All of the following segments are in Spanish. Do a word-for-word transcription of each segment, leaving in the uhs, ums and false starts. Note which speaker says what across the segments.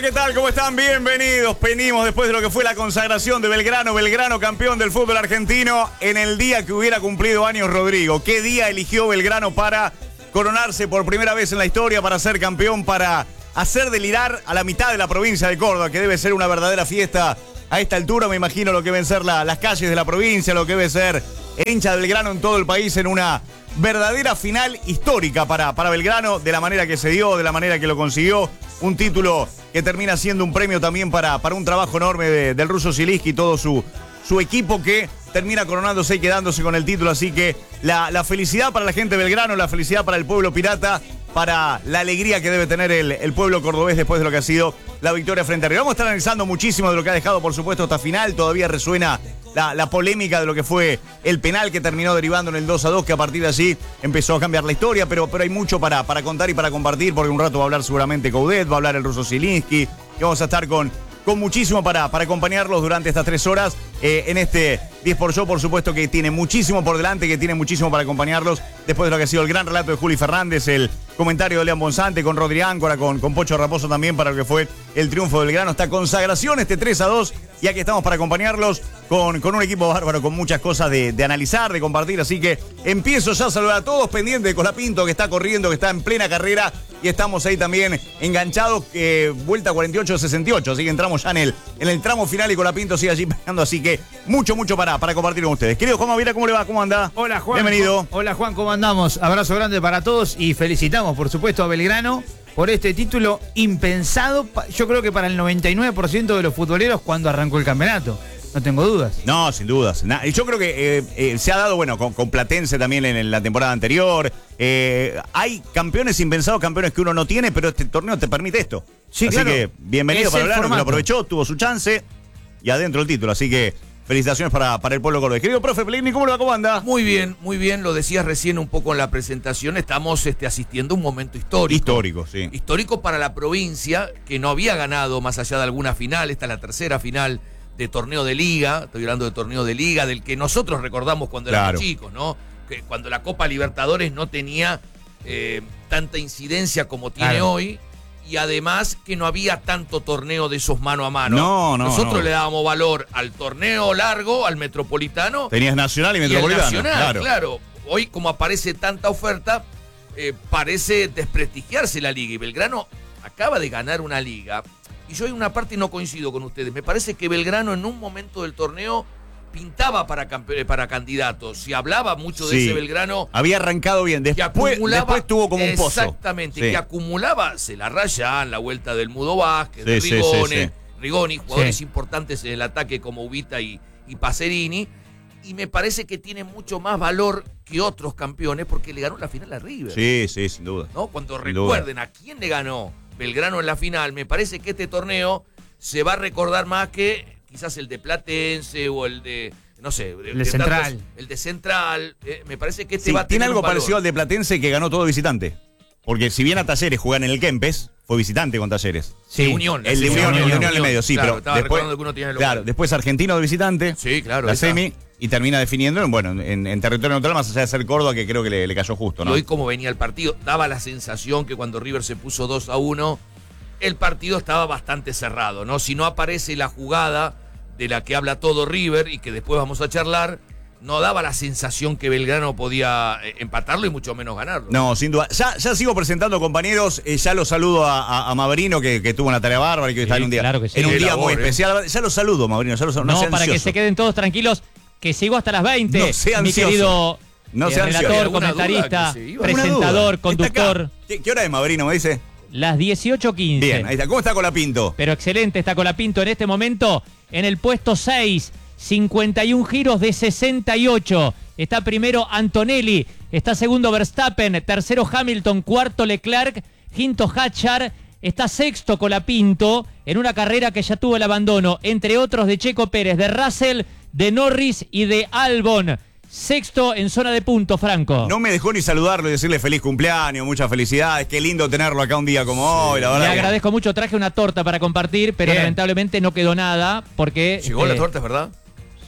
Speaker 1: ¿qué tal? ¿Cómo están? Bienvenidos. Venimos después de lo que fue la consagración de Belgrano. Belgrano campeón del fútbol argentino en el día que hubiera cumplido años Rodrigo. ¿Qué día eligió Belgrano para coronarse por primera vez en la historia, para ser campeón, para hacer delirar a la mitad de la provincia de Córdoba, que debe ser una verdadera fiesta a esta altura? Me imagino lo que deben ser la, las calles de la provincia, lo que debe ser el hincha de Belgrano en todo el país en una verdadera final histórica para, para Belgrano, de la manera que se dio, de la manera que lo consiguió. Un título que termina siendo un premio también para, para un trabajo enorme de, del ruso Zielinski y todo su, su equipo, que termina coronándose y quedándose con el título. Así que la, la felicidad para la gente de Belgrano, la felicidad para el pueblo pirata, para la alegría que debe tener el, el pueblo cordobés después de lo que ha sido la victoria frente a River. Vamos a estar analizando muchísimo de lo que ha dejado, por supuesto, esta final. Todavía resuena la, la polémica de lo que fue el penal que terminó derivando en el dos a dos, que a partir de allí empezó a cambiar la historia, pero, pero hay mucho para, para contar y para compartir, porque un rato va a hablar seguramente Coudet, va a hablar el ruso Zielinski, que vamos a estar con, con muchísimo para, para acompañarlos durante estas tres horas eh, en este diez por Show, por supuesto, que tiene muchísimo por delante, que tiene muchísimo para acompañarlos después de lo que ha sido el gran relato de Juli Fernández, el comentario de León Bonsante, con Rodri Áncora, con, con Pocho Raposo también para lo que fue el triunfo del Belgrano, esta consagración, este tres a dos, y aquí estamos para acompañarlos con, con un equipo bárbaro, con muchas cosas de, de analizar, de compartir. Así que empiezo ya a saludar a todos, pendientes de Colapinto, que está corriendo, que está en plena carrera, y estamos ahí también enganchados, eh, vuelta cuarenta y ocho sesenta y ocho, así que entramos ya en el, en el tramo final y Colapinto sigue allí pegando, así que mucho, mucho para, para compartir con ustedes. Querido Juan Mavira, ¿cómo le va? ¿Cómo anda?
Speaker 2: Hola, Juan.
Speaker 1: Bienvenido.
Speaker 2: Hola, Juan, ¿cómo andamos? Abrazo grande para todos y felicitamos, por supuesto, a Belgrano por este título impensado, yo creo que para el noventa y nueve por ciento de los futboleros cuando arrancó el campeonato. No tengo dudas.
Speaker 1: No, sin dudas. Y yo creo que eh, eh, se ha dado, bueno, con, con Platense también en, en la temporada anterior. Eh, hay campeones impensados, campeones que uno no tiene, pero este torneo te permite esto.
Speaker 2: Sí,
Speaker 1: así
Speaker 2: claro.
Speaker 1: que bienvenido
Speaker 2: Es
Speaker 1: para
Speaker 2: el
Speaker 1: Belgrano, que
Speaker 2: formato.
Speaker 1: lo aprovechó, tuvo su chance y adentro el título. Así que felicitaciones para, para el pueblo cordobés. Querido profe Pellegrini, ¿cómo le va? ¿Cómo anda?
Speaker 3: Muy bien, muy bien, lo decías recién un poco en la presentación, estamos este, asistiendo a un momento histórico.
Speaker 1: Histórico, sí.
Speaker 3: Histórico para la provincia, que no había ganado más allá de alguna final, esta es la tercera final de torneo de liga, estoy hablando de torneo de liga, del que nosotros recordamos cuando
Speaker 1: Claro.
Speaker 3: éramos chicos, ¿no? Que cuando la Copa Libertadores no tenía eh, tanta incidencia como tiene
Speaker 2: Claro.
Speaker 3: hoy, y además que no había tanto torneo de esos mano a mano.
Speaker 1: No, no,
Speaker 3: Nosotros
Speaker 1: no.
Speaker 3: le dábamos valor al torneo largo, al metropolitano.
Speaker 1: Tenías Nacional y
Speaker 3: Y el
Speaker 1: Metropolitano.
Speaker 3: Nacional,
Speaker 1: claro.
Speaker 3: claro. Hoy, como aparece tanta oferta, eh, parece desprestigiarse la liga. Y Belgrano acaba de ganar una liga. Y yo en una parte no coincido con ustedes. Me parece que Belgrano en un momento del torneo pintaba para, campe- para candidatos. Se hablaba mucho de
Speaker 1: Sí.
Speaker 3: ese Belgrano.
Speaker 1: Había arrancado bien.
Speaker 3: Que
Speaker 1: Después,
Speaker 3: acumulaba,
Speaker 1: después tuvo como un pozo.
Speaker 3: Exactamente,
Speaker 1: Sí.
Speaker 3: que acumulaba, se la rayan, la vuelta del Mudo Vázquez,
Speaker 1: Sí,
Speaker 3: de
Speaker 1: sí,
Speaker 3: Rigone,
Speaker 1: sí, sí.
Speaker 3: Rigoni, jugadores
Speaker 2: Sí.
Speaker 3: importantes en el ataque como Ubita y, y Pacerini. Y me parece que tiene mucho más valor que otros campeones porque le ganó la final a River.
Speaker 1: Sí, sí, sin duda.
Speaker 3: ¿No? Cuando
Speaker 1: Sin
Speaker 3: recuerden a quién le ganó Belgrano en la final, me parece que este torneo se va a recordar más que quizás el de Platense o el de, no sé,
Speaker 2: El de Central.
Speaker 3: tantos- el de Central. Eh, me parece que este
Speaker 1: Sí,
Speaker 3: va a
Speaker 1: tiene
Speaker 3: tener
Speaker 1: algo
Speaker 3: un valor.
Speaker 1: parecido al de Platense, que ganó todo visitante. Porque si bien a Talleres juegan en el Kempes, fue visitante con Talleres.
Speaker 3: Sí, Unión.
Speaker 1: El de
Speaker 3: Sí,
Speaker 1: Unión, el de
Speaker 3: Unión,
Speaker 1: Unión en el medio, sí,
Speaker 3: claro,
Speaker 1: pero
Speaker 3: estaba
Speaker 1: después,
Speaker 3: recordando que uno tiene el
Speaker 1: claro,
Speaker 3: local.
Speaker 1: después Argentino de visitante,
Speaker 3: Sí, claro.
Speaker 1: la
Speaker 3: esa.
Speaker 1: semi, y termina definiendo en, bueno, en, en territorio neutral, más allá de ser Córdoba, que creo que le, le cayó justo,
Speaker 3: Y
Speaker 1: ¿no?
Speaker 3: hoy como venía el partido, daba la sensación que cuando River se puso dos a uno, el partido estaba bastante cerrado, ¿no? Si no aparece la jugada de la que habla todo River y que después vamos a charlar, no daba la sensación que Belgrano podía eh, empatarlo y mucho menos ganarlo.
Speaker 1: No, sin duda. Ya, ya sigo presentando, compañeros. Eh, ya los saludo a, a, a Mavrino, que, que tuvo una tarea bárbara y que hoy está
Speaker 4: Sí,
Speaker 1: en un día,
Speaker 4: claro que sí.
Speaker 1: en un
Speaker 3: Qué
Speaker 1: día
Speaker 3: labor,
Speaker 1: muy
Speaker 3: eh.
Speaker 1: especial. Ya los saludo, Mavrino. Ya los saludo.
Speaker 4: No,
Speaker 1: sea
Speaker 4: para que
Speaker 1: ansioso.
Speaker 4: se queden todos tranquilos, que sigo hasta las veinte.
Speaker 1: No sea
Speaker 4: mi
Speaker 1: ansioso.
Speaker 4: querido
Speaker 1: No
Speaker 4: eh,
Speaker 1: sea ansioso.
Speaker 4: relator,
Speaker 3: ¿Alguna duda
Speaker 4: comentarista,
Speaker 3: que se iba?
Speaker 1: Alguna
Speaker 4: presentador,
Speaker 1: duda.
Speaker 4: conductor.
Speaker 1: Está acá. ¿Qué, ¿Qué hora es, Mavrino? Me dice.
Speaker 4: Las dieciocho quince.
Speaker 1: Bien, ahí está. ¿Cómo está Colapinto?
Speaker 4: Pero excelente, está Colapinto en este momento en el puesto seis, cincuenta y un giros de sesenta y ocho. Está primero Antonelli, está segundo Verstappen, tercero Hamilton, cuarto Leclerc, quinto Hatchar, está sexto Colapinto en una carrera que ya tuvo el abandono, entre otros de Checo Pérez, de Russell, de Norris y de Albon. Sexto en zona de punto, Franco.
Speaker 1: No me dejó ni saludarlo y decirle feliz cumpleaños, muchas felicidades. Qué lindo tenerlo acá un día como hoy, la
Speaker 4: Le
Speaker 1: verdad. que-
Speaker 4: agradezco mucho, traje una torta para compartir, pero
Speaker 2: Bien.
Speaker 4: lamentablemente no quedó nada porque...
Speaker 3: Llegó
Speaker 4: este,
Speaker 3: la torta, ¿es verdad?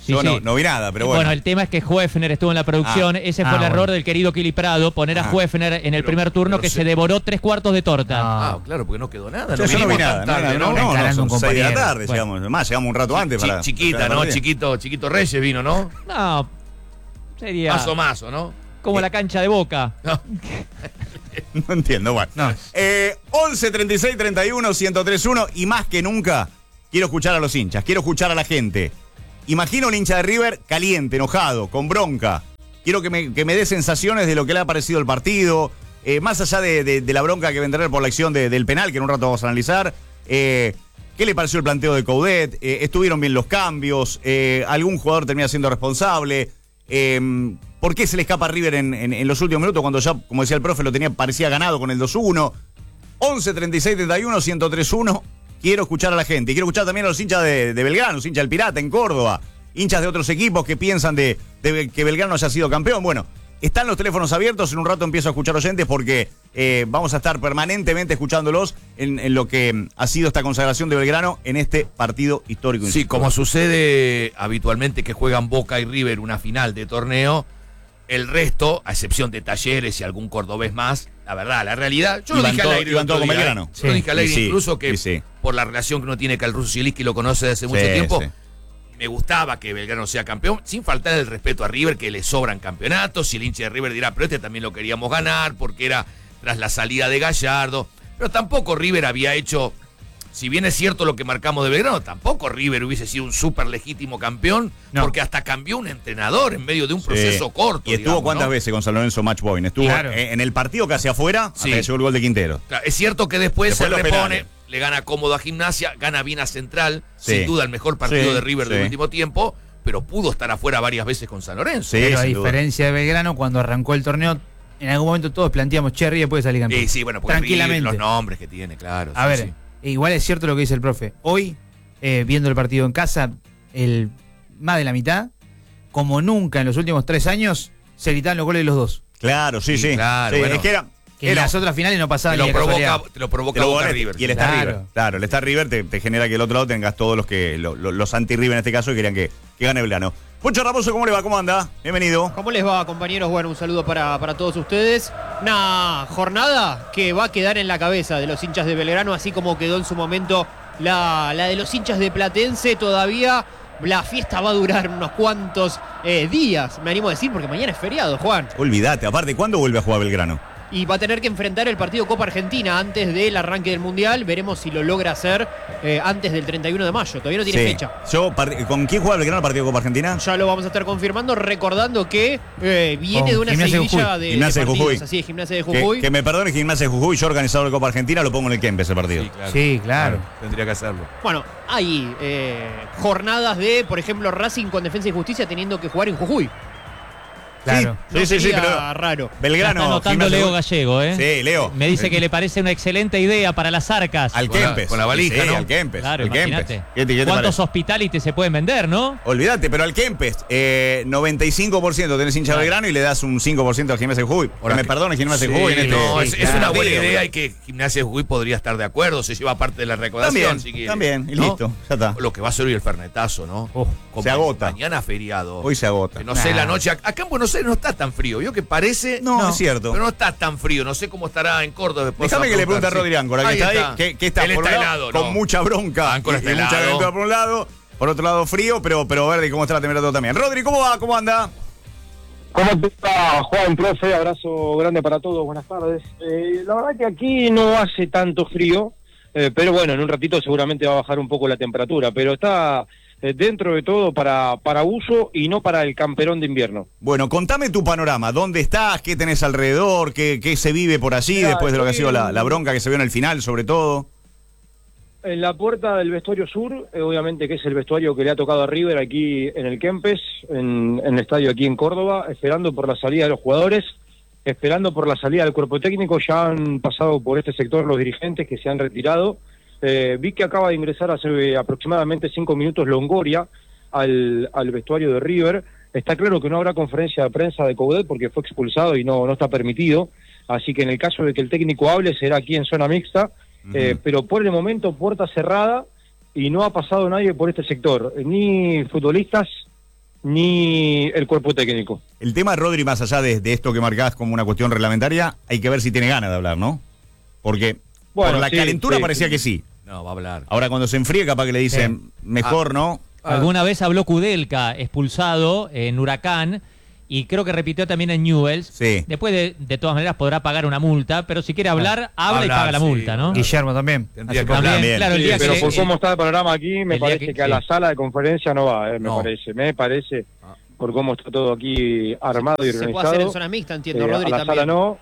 Speaker 4: Sí,
Speaker 1: Yo
Speaker 4: sí.
Speaker 1: no, no vi nada, pero
Speaker 4: Bueno,
Speaker 1: bueno.
Speaker 4: el tema es que Huefner estuvo en la producción.
Speaker 1: Ah.
Speaker 4: Ese fue
Speaker 2: Ah,
Speaker 4: el error
Speaker 2: bueno.
Speaker 4: del querido Kili Prado, poner a
Speaker 1: Ah.
Speaker 4: Huefner en el
Speaker 3: Pero-
Speaker 4: primer turno
Speaker 3: pero
Speaker 4: que
Speaker 3: se-
Speaker 4: se devoró tres cuartos de torta.
Speaker 2: Ah.
Speaker 3: Ah, claro, porque no quedó nada.
Speaker 1: Yo, yo no vi
Speaker 3: vinimos
Speaker 1: nada,
Speaker 3: tan
Speaker 1: no,
Speaker 3: tarde,
Speaker 1: no, no, no,
Speaker 2: Encarando
Speaker 1: no,
Speaker 2: un
Speaker 1: son seis de la
Speaker 2: compañero.
Speaker 1: tarde,
Speaker 4: Bueno.
Speaker 1: llegamos. Más, llegamos un rato antes
Speaker 3: Chi-
Speaker 1: para.
Speaker 3: chiquita,
Speaker 1: para
Speaker 3: ¿no?
Speaker 1: la
Speaker 3: Chiquito, chiquito Reyes vino, ¿no?
Speaker 4: No, sería
Speaker 3: Mazo mazo, ¿no?
Speaker 4: como la cancha de Boca.
Speaker 3: No.
Speaker 1: No entiendo, bueno.
Speaker 2: No.
Speaker 1: Eh, once, treinta y seis, treinta y uno, ciento tres punto uno y más que nunca quiero escuchar a los hinchas, quiero escuchar a la gente. Imagino un hincha de River caliente, enojado, con bronca. Quiero que me, que me dé sensaciones de lo que le ha parecido el partido, eh, más allá de, de- de la bronca que vendrá por la acción de- del penal, que en un rato vamos a analizar. Eh, ¿Qué le pareció el planteo de Coudet? Eh, ¿Estuvieron bien los cambios? Eh, ¿Algún jugador termina siendo responsable? Eh, ¿Por qué se le escapa a River en, en- en los últimos minutos cuando ya, como decía el profe, lo tenía parecía ganado con el dos uno? once, treinta y seis, treinta y uno, ciento tres punto uno. Quiero escuchar a la gente. Y quiero escuchar también a los hinchas de, de Belgrano, los hinchas del Pirata en Córdoba, hinchas de otros equipos que piensan de, de que Belgrano haya sido campeón. Bueno, están los teléfonos abiertos. En un rato empiezo a escuchar oyentes porque eh, vamos a estar permanentemente escuchándolos en, en lo que mm, ha sido esta consagración de Belgrano en este partido histórico.
Speaker 3: Sí,
Speaker 1: insisto.
Speaker 3: como sucede habitualmente que juegan Boca y River una final de torneo, el resto, a excepción de Talleres y algún cordobés más, la verdad, la realidad, yo lo
Speaker 1: Iban
Speaker 3: dije
Speaker 1: todo-
Speaker 3: al aire. el
Speaker 1: iban
Speaker 3: otro
Speaker 1: todo con
Speaker 3: día,
Speaker 1: Belgrano.
Speaker 3: ¿eh? Yo lo
Speaker 2: Sí.
Speaker 3: dije al aire
Speaker 1: Y sí,
Speaker 3: incluso que
Speaker 1: y sí.
Speaker 3: por la relación que uno tiene que el ruso Zielinski lo conoce desde hace mucho
Speaker 1: Sí,
Speaker 3: tiempo,
Speaker 1: sí.
Speaker 3: me gustaba que Belgrano sea campeón, sin faltar el respeto a River, que le sobran campeonatos. Si el hincha de River dirá, pero este también lo queríamos ganar, porque era tras la salida de Gallardo. Pero tampoco River había hecho, si bien es cierto lo que marcamos de Belgrano, tampoco River hubiese sido un súper legítimo campeón,
Speaker 2: No.
Speaker 3: porque hasta cambió un entrenador en medio de un
Speaker 1: Sí.
Speaker 3: proceso corto.
Speaker 1: ¿Y estuvo
Speaker 3: digamos,
Speaker 1: cuántas
Speaker 3: ¿no?
Speaker 1: veces con San Lorenzo Matchpoint? Estuvo
Speaker 2: Claro.
Speaker 1: en, en el partido que hacia afuera,
Speaker 3: Sí.
Speaker 1: hasta que llegó el gol de Quintero.
Speaker 3: Claro, es cierto que después,
Speaker 1: Después
Speaker 3: se
Speaker 1: los
Speaker 3: repone,
Speaker 1: penales.
Speaker 3: le gana cómodo a Gimnasia, gana bien a Central,
Speaker 1: Sí.
Speaker 3: sin duda el mejor partido
Speaker 1: Sí,
Speaker 3: de River del
Speaker 1: sí.
Speaker 3: último tiempo, pero pudo estar afuera varias veces con San Lorenzo.
Speaker 1: Sí,
Speaker 2: Pero a
Speaker 1: sin duda.
Speaker 2: diferencia de Belgrano, cuando arrancó el torneo, en algún momento todos planteamos, che, River puede salir campeón.
Speaker 3: Sí, sí, bueno, porque
Speaker 2: Tranquilamente.
Speaker 3: River, los nombres que tiene, claro.
Speaker 2: A
Speaker 3: sí,
Speaker 2: ver,
Speaker 3: sí.
Speaker 2: igual es cierto lo que dice el profe. Hoy, eh, viendo el partido en casa, el más de la mitad, como nunca en los últimos tres años, se gritaban los goles de los dos.
Speaker 1: Claro, sí,
Speaker 3: Sí,
Speaker 1: sí.
Speaker 3: claro,
Speaker 1: Sí,
Speaker 3: bueno.
Speaker 1: es que era,
Speaker 2: Que en
Speaker 1: era-
Speaker 2: las otras finales no pasaba
Speaker 3: Te
Speaker 2: ni
Speaker 3: lo
Speaker 2: de casualidad.
Speaker 3: provoca, te lo provoca
Speaker 1: te lo
Speaker 3: Boca
Speaker 1: volé-
Speaker 3: River.
Speaker 1: y el está
Speaker 2: Claro.
Speaker 1: River. Claro, el está River te, te genera que el otro lado tengas todos los que lo- lo- los anti-River en este caso y querían que, que gane Belgrano. Poncho Raposo, ¿cómo le va? ¿Cómo anda? Bienvenido.
Speaker 5: ¿Cómo les va, compañeros? Bueno, un saludo para, para todos ustedes. Una jornada que va a quedar en la cabeza de los hinchas de Belgrano, así como quedó en su momento la, la de los hinchas de Platense. Todavía la fiesta va a durar unos cuantos eh, días, me animo a decir, porque mañana es feriado, Juan.
Speaker 1: Olvídate, aparte, ¿cuándo vuelve a jugar Belgrano?
Speaker 5: Y va a tener que enfrentar el partido Copa Argentina antes del arranque del Mundial. Veremos si lo logra hacer eh, antes del treinta y uno de mayo. Todavía no tiene
Speaker 1: Sí.
Speaker 5: fecha.
Speaker 1: Yo, par- ¿con quién juega Belgrano el partido de Copa Argentina?
Speaker 5: Ya lo vamos a estar confirmando, recordando que eh, viene
Speaker 2: Con
Speaker 5: de una
Speaker 2: Gimnasia de
Speaker 5: seguidilla
Speaker 2: Jujuy.
Speaker 5: de, de
Speaker 1: Gimnasia de
Speaker 5: partidos.
Speaker 1: Jujuy.
Speaker 5: Así es, Gimnasia de
Speaker 1: Que,
Speaker 5: Jujuy.
Speaker 1: que me perdone Gimnasia de Jujuy, yo organizador de Copa Argentina, lo pongo en el Kempes ese partido.
Speaker 3: claro.
Speaker 2: Sí, claro.
Speaker 3: Tendría que hacerlo.
Speaker 5: Bueno, hay eh, jornadas de, por ejemplo, Racing con Defensa y Justicia teniendo que jugar en Jujuy.
Speaker 2: Claro.
Speaker 5: No
Speaker 1: Sí, sí, sí,
Speaker 5: sería
Speaker 1: pero
Speaker 5: raro.
Speaker 1: Belgrano.
Speaker 4: Está anotando
Speaker 1: Gimnasia de
Speaker 4: Leo
Speaker 1: Jujuy.
Speaker 4: Gallego, ¿eh?
Speaker 1: Sí, Leo.
Speaker 4: Me dice que le parece una excelente idea para las arcas.
Speaker 1: Al
Speaker 3: Con la-
Speaker 1: Kempes.
Speaker 3: con la valija,
Speaker 1: Sí,
Speaker 3: ¿no?
Speaker 1: al Kempes.
Speaker 4: Claro,
Speaker 1: al Kempes.
Speaker 4: imagínate.
Speaker 1: ¿Qué te, qué te
Speaker 4: ¿Cuántos
Speaker 1: parece?
Speaker 4: hospitalities se pueden vender, no?
Speaker 1: Olvídate, pero al Kempes, eh, noventa y cinco por ciento tenés hincha de
Speaker 4: Claro.
Speaker 1: Belgrano y le das un cinco por ciento al Gimnasia de Jujuy.
Speaker 3: Ahora
Speaker 1: que me
Speaker 3: que-
Speaker 1: perdone Gimnasia de
Speaker 3: Sí,
Speaker 1: Jujuy en este.
Speaker 3: no,
Speaker 2: sí,
Speaker 3: es, es
Speaker 2: claro.
Speaker 3: una buena
Speaker 1: partido.
Speaker 3: idea y que Gimnasia de Jujuy podría estar de acuerdo, se lleva parte de la recaudación.
Speaker 1: También,
Speaker 3: si quiere,
Speaker 1: también, y
Speaker 3: ¿no?
Speaker 1: listo, ya está.
Speaker 3: Lo que va a ser hoy el Fernetazo, ¿no?
Speaker 2: Oh,
Speaker 3: Como
Speaker 1: se agota.
Speaker 3: Mañana feriado.
Speaker 1: Hoy se agota.
Speaker 3: Que no sé, la
Speaker 2: Nah.
Speaker 3: noche. Acá en Buenos Aires no está tan frío. Vio que parece.
Speaker 1: No, es cierto.
Speaker 3: Pero no está tan frío. No sé cómo estará en Córdoba después.
Speaker 1: Déjame que le pregunte a Rodri Áncora, que
Speaker 3: Ahí
Speaker 1: está ahí,
Speaker 3: está.
Speaker 1: que, que está,
Speaker 3: Él
Speaker 1: por
Speaker 3: está
Speaker 1: un lado,
Speaker 3: helado,
Speaker 1: con
Speaker 3: ¿no?
Speaker 1: mucha bronca
Speaker 3: Áncora
Speaker 1: y,
Speaker 3: está
Speaker 1: y mucha
Speaker 3: helado.
Speaker 1: calentura por un lado, por otro lado frío, pero, pero verde, ¿cómo está la temperatura también? Rodri, ¿cómo va? ¿Cómo anda?
Speaker 6: ¿Cómo te va, Juan, profe? Abrazo grande para todos, buenas tardes. Eh, la verdad que aquí no hace tanto frío, eh, pero bueno, en un ratito seguramente va a bajar un poco la temperatura, pero está eh, dentro de todo para, para uso y no para el camperón de invierno.
Speaker 1: Bueno, contame tu panorama. ¿Dónde estás? ¿Qué tenés alrededor? ¿Qué, qué se vive por allí
Speaker 6: Mirá,
Speaker 1: después de lo que ha
Speaker 6: estoy
Speaker 1: sido la,
Speaker 6: en-
Speaker 1: la bronca que se vio en el final, sobre todo?
Speaker 6: En la puerta del vestuario sur, eh, obviamente que es el vestuario que le ha tocado a River aquí en el Kempes, en, en el estadio aquí en Córdoba, esperando por la salida de los jugadores, esperando por la salida del cuerpo técnico. Ya han pasado por este sector los dirigentes que se han retirado. Eh, vi que acaba de ingresar hace aproximadamente cinco minutos Longoria al, al vestuario de River. Está claro que no habrá conferencia de prensa de Coudet porque fue expulsado y no, no está permitido, así que en el caso de que el técnico hable será aquí en zona mixta. Eh, pero por el momento puerta cerrada y no ha pasado nadie por este sector, eh, ni futbolistas ni el cuerpo técnico.
Speaker 1: El tema de Rodri, más allá de, de esto que marcás como una cuestión reglamentaria, hay que ver si tiene ganas de hablar, ¿no? Porque
Speaker 6: Bueno,
Speaker 1: por la
Speaker 6: sí,
Speaker 1: calentura
Speaker 6: sí,
Speaker 1: parecía
Speaker 6: sí.
Speaker 1: que sí.
Speaker 3: No, va a hablar.
Speaker 1: Ahora cuando se enfríe capaz que le dicen, mejor, ¿no?
Speaker 4: Alguna vez habló Kudelka, expulsado en Huracán, y creo que repitió también en Newell's.
Speaker 1: Sí.
Speaker 4: Después, de, de todas maneras, podrá pagar una multa, pero si quiere hablar, habla y
Speaker 3: Hablar,
Speaker 4: paga la
Speaker 3: sí.
Speaker 4: multa, ¿no?
Speaker 2: Guillermo también.
Speaker 3: Tendría
Speaker 2: Hace
Speaker 3: que
Speaker 2: poco.
Speaker 3: hablar.
Speaker 4: También, claro, el
Speaker 6: Sí,
Speaker 4: día
Speaker 6: pero
Speaker 4: que,
Speaker 6: por
Speaker 4: eh,
Speaker 6: cómo está el panorama aquí, me
Speaker 4: el día
Speaker 6: parece
Speaker 4: que-
Speaker 6: que, a
Speaker 4: sí.
Speaker 6: la sala de conferencia no va, eh, me
Speaker 3: No.
Speaker 6: parece, me parece,
Speaker 3: Ah.
Speaker 6: por cómo está todo aquí armado y
Speaker 5: Se
Speaker 6: organizado.
Speaker 5: puede hacer en zona mixta, entiendo,
Speaker 6: Eh,
Speaker 5: Rodri,
Speaker 6: a la
Speaker 5: también.
Speaker 6: sala no.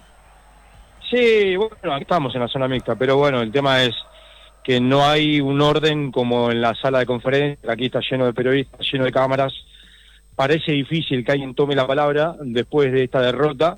Speaker 6: Sí, bueno, aquí estamos en la zona mixta, pero bueno, el tema es que no hay un orden como en la sala de conferencia, aquí está lleno de periodistas, lleno de cámaras. Parece difícil que alguien tome la palabra después de esta derrota,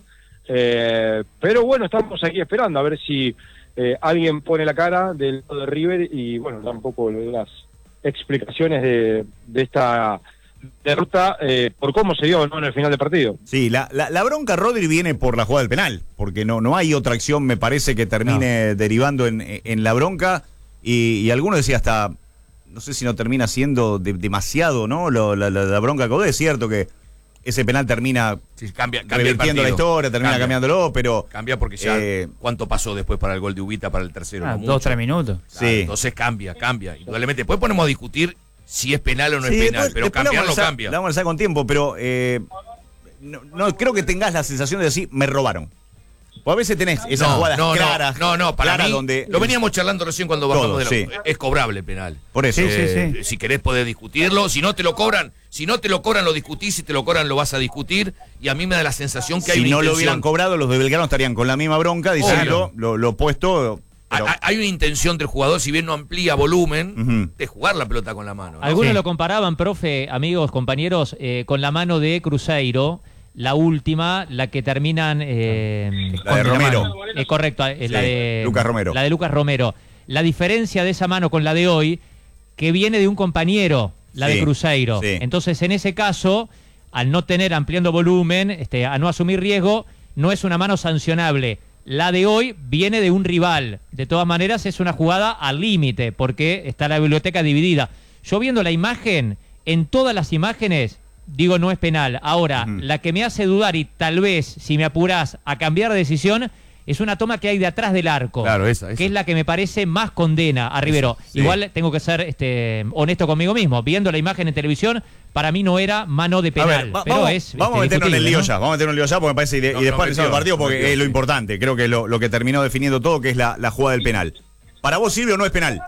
Speaker 6: eh, pero bueno, estamos aquí esperando a ver si eh, alguien pone la cara del lado de River y bueno, tampoco las explicaciones de, de esta derrota eh, por cómo se dio, ¿no?, en el final del partido.
Speaker 1: Sí, la, la, la bronca, Rodri, viene por la jugada del penal, porque no, no hay otra acción, me parece, que termine derivando en, en la bronca, y, y alguno decía hasta, no sé si no termina siendo de- demasiado, ¿no? Lo- la, la- la bronca que Godé, es cierto que ese penal termina
Speaker 3: Sí, cambia, cambia el
Speaker 1: revirtiendo la
Speaker 3: partido.
Speaker 1: historia, termina
Speaker 3: Cambia.
Speaker 1: cambiándolo, pero...
Speaker 3: Cambia porque ya.
Speaker 1: Eh,
Speaker 3: ¿Cuánto pasó después para el gol de Ubita para el tercero?
Speaker 2: Ah,
Speaker 3: No
Speaker 2: dos,
Speaker 3: mucho.
Speaker 2: tres minutos.
Speaker 3: Claro,
Speaker 1: Sí.
Speaker 3: Entonces cambia, cambia. Indudablemente. Después ponemos a discutir si es penal o no
Speaker 1: Sí,
Speaker 3: es penal,
Speaker 1: después-
Speaker 3: pero
Speaker 1: después la
Speaker 3: cambiarlo
Speaker 1: vamos a analizar-
Speaker 3: cambia.
Speaker 1: La vamos a analizar con tiempo, pero eh, no, no creo que tengas la sensación de decir, me robaron. O a veces tenés esas
Speaker 3: no,
Speaker 1: jugadas
Speaker 3: no,
Speaker 1: claras.
Speaker 3: no, no, para
Speaker 1: claras
Speaker 3: mí,
Speaker 1: donde
Speaker 3: lo veníamos charlando recién cuando
Speaker 1: Todo,
Speaker 3: bajamos de la,
Speaker 1: sí.
Speaker 3: es cobrable el penal.
Speaker 1: Por eso.
Speaker 2: Sí, sí,
Speaker 3: Eh,
Speaker 2: sí.
Speaker 3: Si querés podés discutirlo, si no te lo cobran, si no te lo cobran lo discutís, si te lo cobran lo vas a discutir, y a mí me da la sensación que hay
Speaker 1: Si
Speaker 3: una
Speaker 1: no lo
Speaker 3: intención.
Speaker 1: hubieran cobrado, los de Belgrano estarían con la misma bronca diciendo
Speaker 3: Obvio.
Speaker 1: lo, lo opuesto. pero-
Speaker 3: Ha- Hay una intención del jugador, si bien no amplía volumen,
Speaker 1: Ujú.
Speaker 3: de jugar la pelota con la mano, ¿no?
Speaker 4: Algunos
Speaker 2: Sí.
Speaker 4: lo comparaban, profe, amigos, compañeros, eh, con la mano de Cruzeiro, la última, la que terminan... eh,
Speaker 1: La de
Speaker 4: con
Speaker 1: Romero.
Speaker 4: mano. Eh, correcto, eh, la
Speaker 1: Sí,
Speaker 4: de
Speaker 1: Lucas Romero.
Speaker 4: La de Lucas Romero. La diferencia de esa mano con la de hoy, que viene de un compañero, la
Speaker 1: Sí,
Speaker 4: de Cruzeiro.
Speaker 1: sí.
Speaker 4: Entonces, en ese caso, al no tener ampliando volumen, este, a no asumir riesgo, no es una mano sancionable. La de hoy viene de un rival. De todas maneras, es una jugada al límite, porque está la biblioteca dividida. Yo viendo la imagen, en todas las imágenes, digo, no es penal. Ahora,
Speaker 1: Ujú.
Speaker 4: la que me hace dudar, y tal vez, si me apurás a cambiar de decisión, es una toma que hay de atrás del arco.
Speaker 3: Claro, esa, esa.
Speaker 4: Que es la que me parece más condena a Rivero.
Speaker 1: sí.
Speaker 4: Igual tengo que ser este, honesto conmigo mismo. Viendo la imagen en televisión, para mí no era mano de
Speaker 1: A
Speaker 4: penal.
Speaker 1: ver, va-
Speaker 4: pero
Speaker 1: vamos,
Speaker 4: es,
Speaker 1: vamos a
Speaker 4: este,
Speaker 1: meternos en el
Speaker 4: discutible,
Speaker 1: lío
Speaker 4: ¿no?
Speaker 1: ya, vamos a meternos en el lío ya porque me parece y, de-
Speaker 3: No,
Speaker 1: y después
Speaker 3: no
Speaker 1: analizamos el
Speaker 3: metió,
Speaker 1: partido porque
Speaker 3: no metió,
Speaker 1: es lo
Speaker 3: sí.
Speaker 1: importante, creo que lo, lo que terminó definiendo todo, que es la, la jugada del penal. ¿Para vos sirve o no es penal?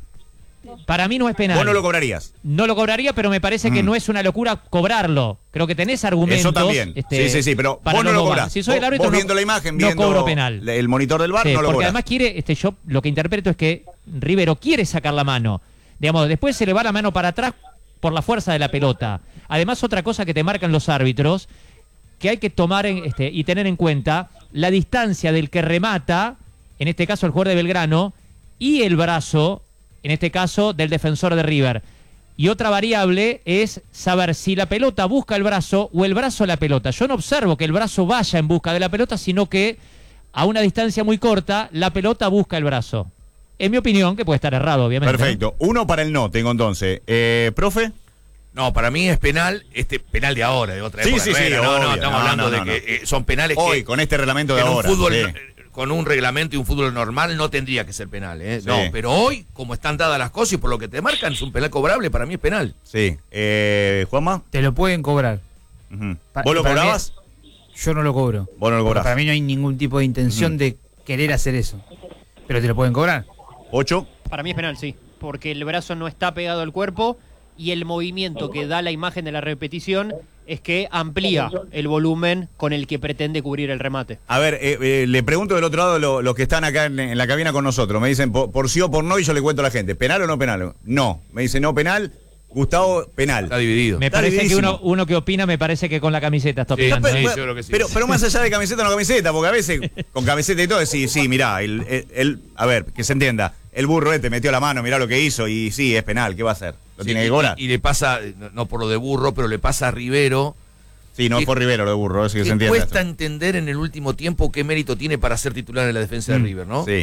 Speaker 4: Para mí no es penal.
Speaker 1: Vos no lo cobrarías.
Speaker 4: No lo cobraría, pero me parece que
Speaker 1: Mm.
Speaker 4: no es una locura cobrarlo. Creo que tenés argumentos.
Speaker 1: Eso también.
Speaker 4: este,
Speaker 1: sí, sí, sí, pero
Speaker 4: para
Speaker 1: vos no lo
Speaker 4: mover.
Speaker 1: cobrás.
Speaker 4: Si soy el
Speaker 1: Vos-
Speaker 4: árbitro,
Speaker 1: vos
Speaker 4: no-
Speaker 1: viendo la imagen,
Speaker 4: no
Speaker 1: viendo
Speaker 4: cobro penal.
Speaker 1: el monitor del bar,
Speaker 4: Sí,
Speaker 1: no lo
Speaker 4: porque
Speaker 1: cobrás.
Speaker 4: además quiere, este, yo lo que interpreto es que Rivero quiere sacar la mano. Digamos, después se le va la mano para atrás por la fuerza de la pelota. Además, otra cosa que te marcan los árbitros, que hay que tomar en, este, y tener en cuenta la distancia del que remata, en este caso el jugador de Belgrano, y el brazo, en este caso del defensor de River. Y otra variable es saber si la pelota busca el brazo o el brazo la pelota. Yo no observo que el brazo vaya en busca de la pelota, sino que a una distancia muy corta la pelota busca el brazo. En mi opinión, que puede estar errado, obviamente. ¿no?
Speaker 1: Perfecto. Uno para el no, tengo entonces. Eh, ¿Profe?
Speaker 3: No, para mí es penal, este penal de ahora, de otra
Speaker 1: Sí,
Speaker 3: época.
Speaker 1: sí,
Speaker 3: no
Speaker 1: sí,
Speaker 3: era, no, no,
Speaker 1: obvio.
Speaker 3: estamos
Speaker 1: No,
Speaker 3: hablando
Speaker 1: no,
Speaker 3: de
Speaker 1: no,
Speaker 3: que
Speaker 1: no.
Speaker 3: eh, son penales
Speaker 1: Hoy,
Speaker 3: que
Speaker 1: con este reglamento de
Speaker 3: en un
Speaker 1: ahora.
Speaker 3: fútbol,
Speaker 1: sí.
Speaker 3: eh, con un reglamento y un fútbol normal no tendría que ser penal, ¿eh?
Speaker 1: Sí.
Speaker 3: No, pero hoy, como están dadas las cosas y por lo que te marcan, es un penal cobrable, para mí es penal.
Speaker 1: Sí. Eh, ¿Juanma?
Speaker 2: Te lo pueden cobrar.
Speaker 1: Ujú.
Speaker 2: Pa-
Speaker 1: ¿Vos lo
Speaker 2: para mí-
Speaker 1: cobrabas?
Speaker 2: Yo no lo cobro.
Speaker 1: Vos no lo
Speaker 2: Porque
Speaker 1: cobrás.
Speaker 2: para mí no hay ningún tipo de intención
Speaker 1: Ujú.
Speaker 2: de querer hacer eso. Pero te lo pueden cobrar.
Speaker 1: ¿Ocho?
Speaker 5: Para mí es penal, sí, porque el brazo no está pegado al cuerpo y el movimiento que da la imagen de la repetición es que amplía el volumen con el que pretende cubrir el remate.
Speaker 1: A ver, eh, eh, le pregunto del otro lado lo- los que están acá en, en la cabina con nosotros. Me dicen por, por sí o por no y yo le cuento a la gente. ¿Penal o no penal? No. Me dice no penal. Gustavo, penal.
Speaker 3: Está dividido.
Speaker 4: Me
Speaker 1: Está
Speaker 4: parece que
Speaker 1: dividísimo.
Speaker 4: uno, uno que opina, me parece que con la camiseta está
Speaker 3: Sí,
Speaker 4: opinando.
Speaker 3: sí,
Speaker 4: ¿eh?
Speaker 3: yo creo que sí.
Speaker 1: Pero, pero más allá de camiseta o no camiseta, porque a veces con camiseta y todo, sí, sí, mirá, el, el- el- a ver, que se entienda, el burro este metió la mano, mirá lo que hizo y sí, es penal, ¿qué va a hacer? ¿Lo
Speaker 3: Sí,
Speaker 1: tiene que
Speaker 3: y-
Speaker 1: cobrar?
Speaker 3: Y, y le pasa, no, no por lo de burro, pero le pasa a Rivero.
Speaker 1: Sí, no
Speaker 3: que-
Speaker 1: fue Rivero lo de burro, eso que se
Speaker 3: Que
Speaker 1: entienda.
Speaker 3: cuesta entender en el último tiempo qué mérito tiene para ser titular en la defensa de
Speaker 1: Mm,
Speaker 3: River, ¿no?
Speaker 1: Sí.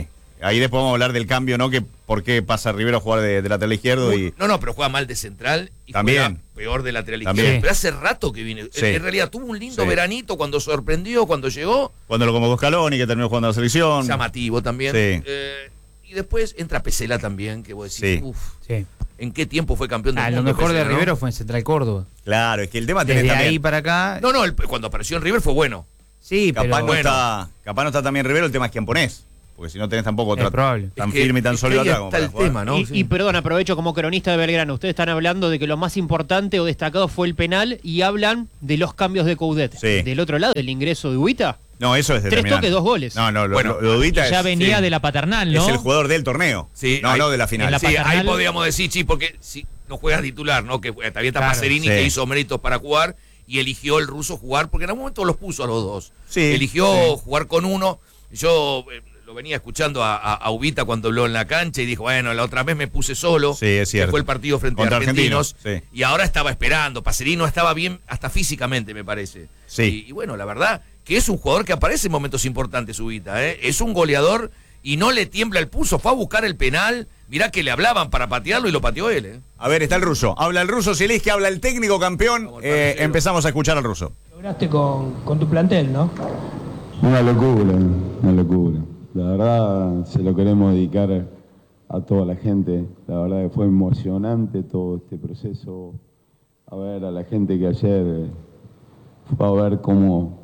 Speaker 1: Ahí después vamos a hablar del cambio, ¿no? Que por qué pasa Rivero a jugar de, de lateral izquierdo y...
Speaker 3: No, no, pero juega mal de central y
Speaker 1: También.
Speaker 3: juega peor de lateral
Speaker 1: También.
Speaker 3: izquierdo. Pero hace rato que viene.
Speaker 1: Sí.
Speaker 3: En realidad tuvo un lindo
Speaker 1: Sí.
Speaker 3: veranito cuando sorprendió, cuando llegó.
Speaker 1: Cuando lo convocó Scaloni, que terminó jugando a la selección.
Speaker 3: Llamativo también.
Speaker 1: Sí.
Speaker 3: Eh, y después entra Pesela también, que vos decís,
Speaker 1: Sí.
Speaker 3: uff,
Speaker 2: Sí.
Speaker 3: ¿en qué tiempo fue campeón del
Speaker 2: Ah, lo
Speaker 3: mundo?
Speaker 2: mejor de
Speaker 3: Pesela, ¿no?
Speaker 2: Rivero fue en Central Córdoba.
Speaker 1: Claro, es que el tema tenés
Speaker 2: Desde
Speaker 1: también...
Speaker 2: ahí para acá.
Speaker 3: No, no, el- cuando apareció en River fue bueno.
Speaker 2: Sí,
Speaker 1: Capaz,
Speaker 2: pero
Speaker 1: no
Speaker 3: bueno.
Speaker 1: está, capaz no está también Rivero, el tema es quién ponés. Porque si no tenés tampoco
Speaker 2: Es
Speaker 1: otra
Speaker 2: probable.
Speaker 1: tan
Speaker 3: Es que-
Speaker 1: firme y tan
Speaker 3: es que
Speaker 1: sólido
Speaker 3: ahí
Speaker 1: atrás como
Speaker 3: está
Speaker 1: para
Speaker 3: el
Speaker 1: jugar.
Speaker 3: tema, ¿no?
Speaker 5: Y,
Speaker 3: Sí.
Speaker 5: y perdón, aprovecho como cronista de Belgrano. Ustedes están hablando de que lo más importante o destacado fue el penal y hablan de los cambios de Coudet.
Speaker 1: Sí.
Speaker 5: Del otro lado, del ingreso de Huita.
Speaker 1: No, eso es
Speaker 5: Tres
Speaker 1: determinante.
Speaker 5: toques, dos goles.
Speaker 1: No, no, lo,
Speaker 3: Bueno,
Speaker 1: lo, lo de Udita
Speaker 4: Ya
Speaker 1: es,
Speaker 4: venía
Speaker 1: sí,
Speaker 4: de la paternal, ¿no?
Speaker 1: es el jugador del torneo.
Speaker 3: Sí,
Speaker 1: no,
Speaker 3: ahí-
Speaker 1: no de la final.
Speaker 4: en la
Speaker 3: Sí, ahí
Speaker 4: paternal.
Speaker 3: podríamos decir, sí, porque si no juega titular, ¿no? Que también está
Speaker 2: Claro,
Speaker 3: Pacerini,
Speaker 1: sí.
Speaker 3: que hizo méritos para jugar y eligió el ruso jugar, porque en algún momento los puso a los dos.
Speaker 1: Sí,
Speaker 3: eligió
Speaker 1: sí.
Speaker 3: jugar con uno. Yo eh, lo venía escuchando a, a, a Ubita cuando habló en la cancha y dijo, bueno, la otra vez me puse solo.
Speaker 1: Sí, es cierto.
Speaker 3: Que fue el partido frente
Speaker 1: Contra
Speaker 3: a Argentinos.
Speaker 1: Argentinos, sí.
Speaker 3: Y ahora estaba esperando. Pacerini estaba bien hasta físicamente, me parece.
Speaker 1: Sí.
Speaker 3: Y, y bueno, la verdad que es un jugador que aparece en momentos importantes, Ubita. ¿eh? Es un goleador y no le tiembla el pulso. Fue a buscar el penal. Mirá que le hablaban para patearlo y lo pateó él. ¿eh?
Speaker 1: A ver, está el ruso. Habla el ruso, si que habla el técnico campeón.
Speaker 3: Vamos,
Speaker 1: Eh,
Speaker 3: parcero.
Speaker 1: empezamos a escuchar al ruso.
Speaker 7: Lograste con, con tu plantel, ¿no?
Speaker 8: Una locura, una locura. La verdad se lo queremos dedicar a toda la gente. La verdad que fue emocionante todo este proceso. A ver a la gente que ayer eh, fue a ver cómo,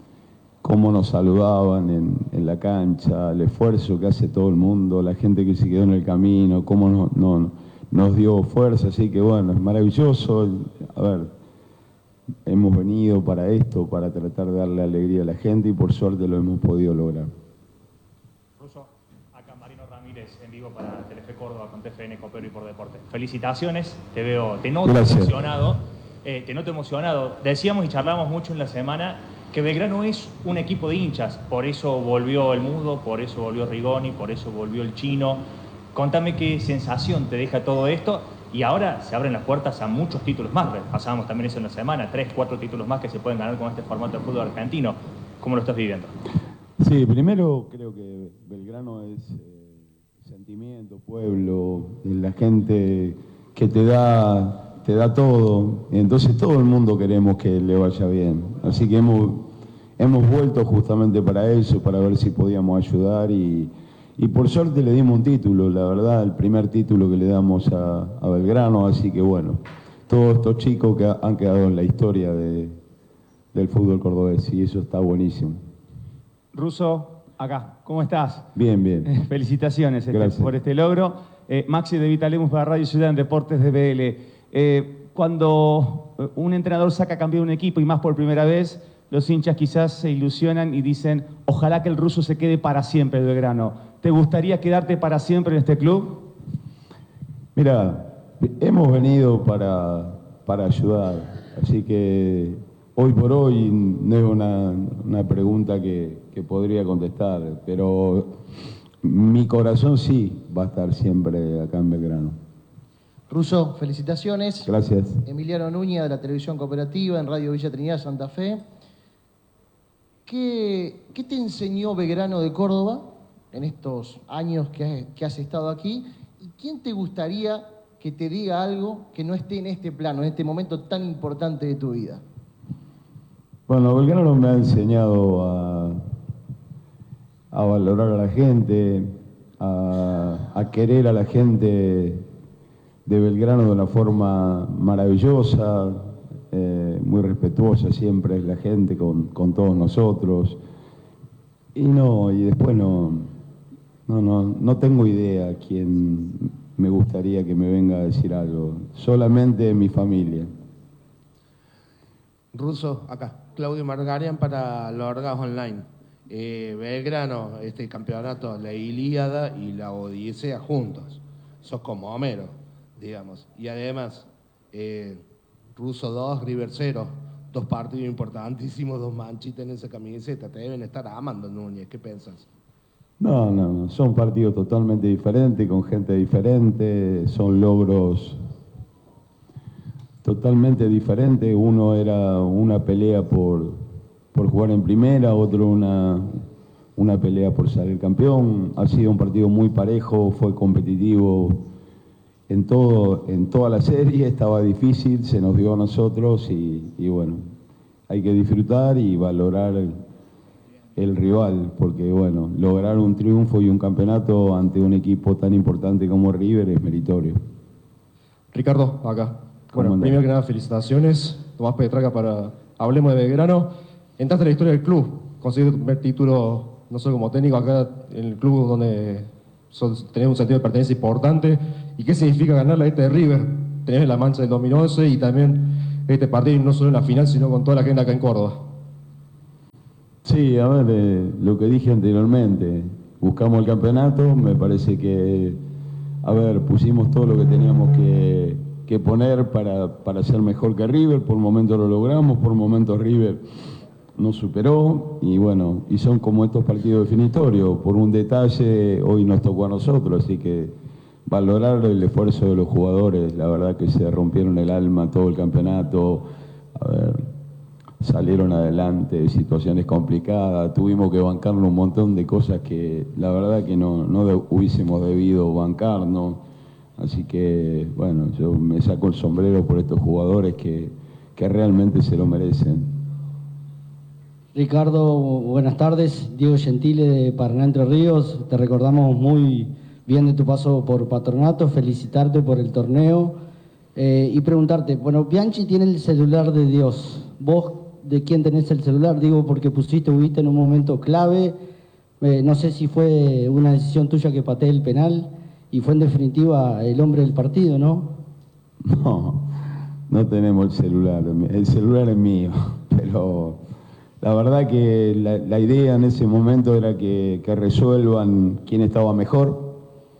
Speaker 8: cómo nos saludaban en, en la cancha, el esfuerzo que hace todo el mundo, la gente que se quedó en el camino, cómo nos, no- nos dio fuerza. Así que bueno, es maravilloso. A ver, hemos venido para esto, para tratar de darle alegría a la gente y por suerte lo hemos podido lograr.
Speaker 9: Ruso, acá Marino Ramírez en vivo para Telefe Córdoba con T F N Copero y por Deporte. Felicitaciones, te veo, te noto
Speaker 8: Gracias.
Speaker 9: emocionado, eh, te noto emocionado. Decíamos y charlamos mucho en la semana que Belgrano es un equipo de hinchas, por eso volvió el Mudo, por eso volvió Rigoni, por eso volvió el Chino. Contame qué sensación te deja todo esto y ahora se abren las puertas a muchos títulos más. Pasábamos también eso en la semana, tres, cuatro títulos más que se pueden ganar con este formato de fútbol argentino. ¿Cómo lo estás viviendo?
Speaker 8: Sí, primero creo que Belgrano es eh, sentimiento, pueblo, la gente que te da, te da todo, entonces todo el mundo queremos que le vaya bien. Así que hemos, hemos vuelto justamente para eso, para ver si podíamos ayudar y, y por suerte le dimos un título, la verdad, el primer título que le damos a, a Belgrano, así que bueno, todos estos chicos que han quedado en la historia de, del fútbol cordobés y eso está buenísimo.
Speaker 10: Ruso, acá, ¿cómo estás?
Speaker 8: Bien, bien.
Speaker 10: Eh, Felicitaciones este,
Speaker 8: Gracias.
Speaker 10: por este logro. Eh, Maxi de Vitalemus para Radio Ciudad en Deportes de B L. Eh, cuando eh, un entrenador saca campeón un equipo y más por primera vez, los hinchas quizás se ilusionan y dicen, ojalá que el ruso se quede para siempre, Belgrano. ¿Te gustaría quedarte para siempre en este club?
Speaker 8: Mira, hemos venido para, para ayudar, así que hoy por hoy no es una, una pregunta que, que podría contestar, pero mi corazón sí va a estar siempre acá en Belgrano.
Speaker 7: Ruso, felicitaciones.
Speaker 8: Gracias.
Speaker 7: Emiliano Núñez de la Televisión Cooperativa en Radio Villa Trinidad, Santa Fe. ¿Qué, qué te enseñó Belgrano de Córdoba en estos años que has, que has estado aquí? ¿Y quién te gustaría que te diga algo que no esté en este plano, en este momento tan importante de tu vida?
Speaker 8: Bueno, Belgrano me ha enseñado a, a valorar a la gente, a, a querer a la gente de Belgrano de una forma maravillosa, eh, muy respetuosa siempre es la gente con, con todos nosotros. Y no, y después no, no, no, no tengo idea quién me gustaría que me venga a decir algo, solamente mi familia.
Speaker 11: Ruso, acá. Claudio Margarian para los Orgas Online. Eh, Belgrano, este campeonato, la Ilíada y la Odisea juntos. Sos como Homero, digamos. Y además, eh, Ruso dos, River cero. Dos partidos importantísimos, dos manchitas en esa camiseta. Te deben estar amando, Núñez. ¿Qué piensas?
Speaker 8: No, no, no, son partidos totalmente diferentes, con gente diferente, son logros totalmente diferentes. Uno era una pelea por, por jugar en primera, otro una, una pelea por salir campeón. Ha sido un partido muy parejo, fue competitivo en todo, en toda la serie, estaba difícil, se nos dio a nosotros y, y bueno, hay que disfrutar y valorar el, el rival, porque bueno, lograr un triunfo y un campeonato ante un equipo tan importante como River es meritorio.
Speaker 12: Ricardo, acá. Bueno,
Speaker 8: andás?
Speaker 12: primero que nada, felicitaciones. Tomás Petraca para Hablemos de Belgrano. Entraste en la historia del club, conseguiste tu primer título, no solo como técnico, acá en el club donde sos, tenés un sentido de pertenencia importante. ¿Y qué significa ganarle a este de River? Tenés la mancha del dos mil once y también este partido, no solo en la final, sino con toda la gente acá en Córdoba.
Speaker 8: Sí, a ver, eh, lo que dije anteriormente, buscamos el campeonato, me parece que, a ver, pusimos todo lo que teníamos que, que poner para, para ser mejor que River, por momentos lo logramos, por momentos River nos superó, y bueno, y son como estos partidos definitorios, por un detalle hoy nos tocó a nosotros, así que valorar el esfuerzo de los jugadores, la verdad que se rompieron el alma todo el campeonato, a ver, salieron adelante, situaciones complicadas, tuvimos que bancarnos un montón de cosas que la verdad que no, no de, hubiésemos debido bancarnos, así que bueno, yo me saco el sombrero por estos jugadores que, que realmente se lo merecen.
Speaker 13: Ricardo, buenas tardes, Diego Gentile de Paraná Entre Ríos, te recordamos muy bien de tu paso por Patronato, felicitarte por el torneo eh, y preguntarte, bueno, Bianchi tiene el celular de Dios, vos de quién tenés el celular, digo porque pusiste Ubita en un momento clave, eh, no sé si fue una decisión tuya que pateé el penal y fue en definitiva el hombre del partido, ¿no?
Speaker 8: No, no tenemos el celular, el celular es mío, pero la verdad que la, la idea en ese momento era que, que resuelvan quién estaba mejor,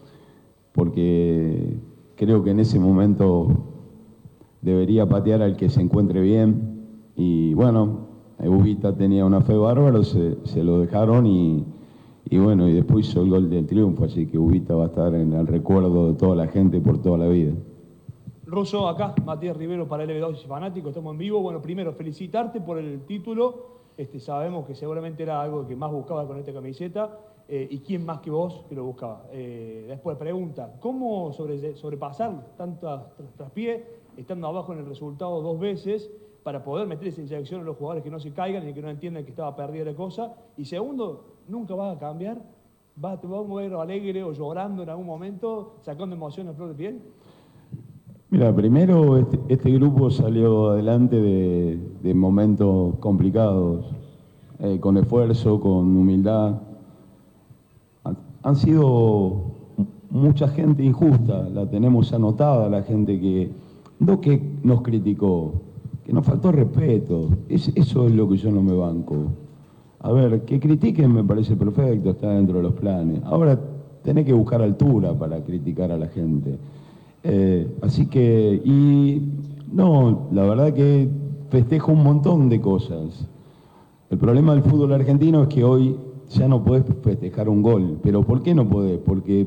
Speaker 8: porque creo que en ese momento debería patear al que se encuentre bien. Y bueno, Ubita tenía una fe bárbara, se, se lo dejaron y, y bueno, y después hizo el gol del triunfo, así que Ubita va a estar en el recuerdo de toda la gente por toda la vida.
Speaker 14: Russo, acá, Matías Rivero para L B dos y Fanático, estamos en vivo. Bueno, primero, felicitarte por el título. Este, sabemos que seguramente era algo que más buscabas con esta camiseta. Eh, ¿Y quién más que vos que lo buscaba? Eh, después, pregunta, ¿cómo sobre, sobrepasar tanto traspié, estando abajo en el resultado dos veces, para poder meter esa inyección a los jugadores que no se caigan y que no entiendan que estaba perdida la cosa? Y segundo, ¿nunca vas a cambiar? ¿Vas, ¿Te vas a mover alegre o llorando en algún momento, sacando emociones a flor de piel?
Speaker 8: Mira, primero este, este grupo salió adelante de, de momentos complicados, eh, con esfuerzo, con humildad. Han, han sido mucha gente injusta, la tenemos anotada, la gente que no que nos criticó, que nos faltó respeto. Es, eso es lo que yo no me banco. A ver, que critiquen me parece perfecto, está dentro de los planes. Ahora tenés que buscar altura para criticar a la gente. Eh, así que, y no, la verdad que festejo un montón de cosas. El problema del fútbol argentino es que hoy ya no podés festejar un gol. ¿Pero por qué no podés? Porque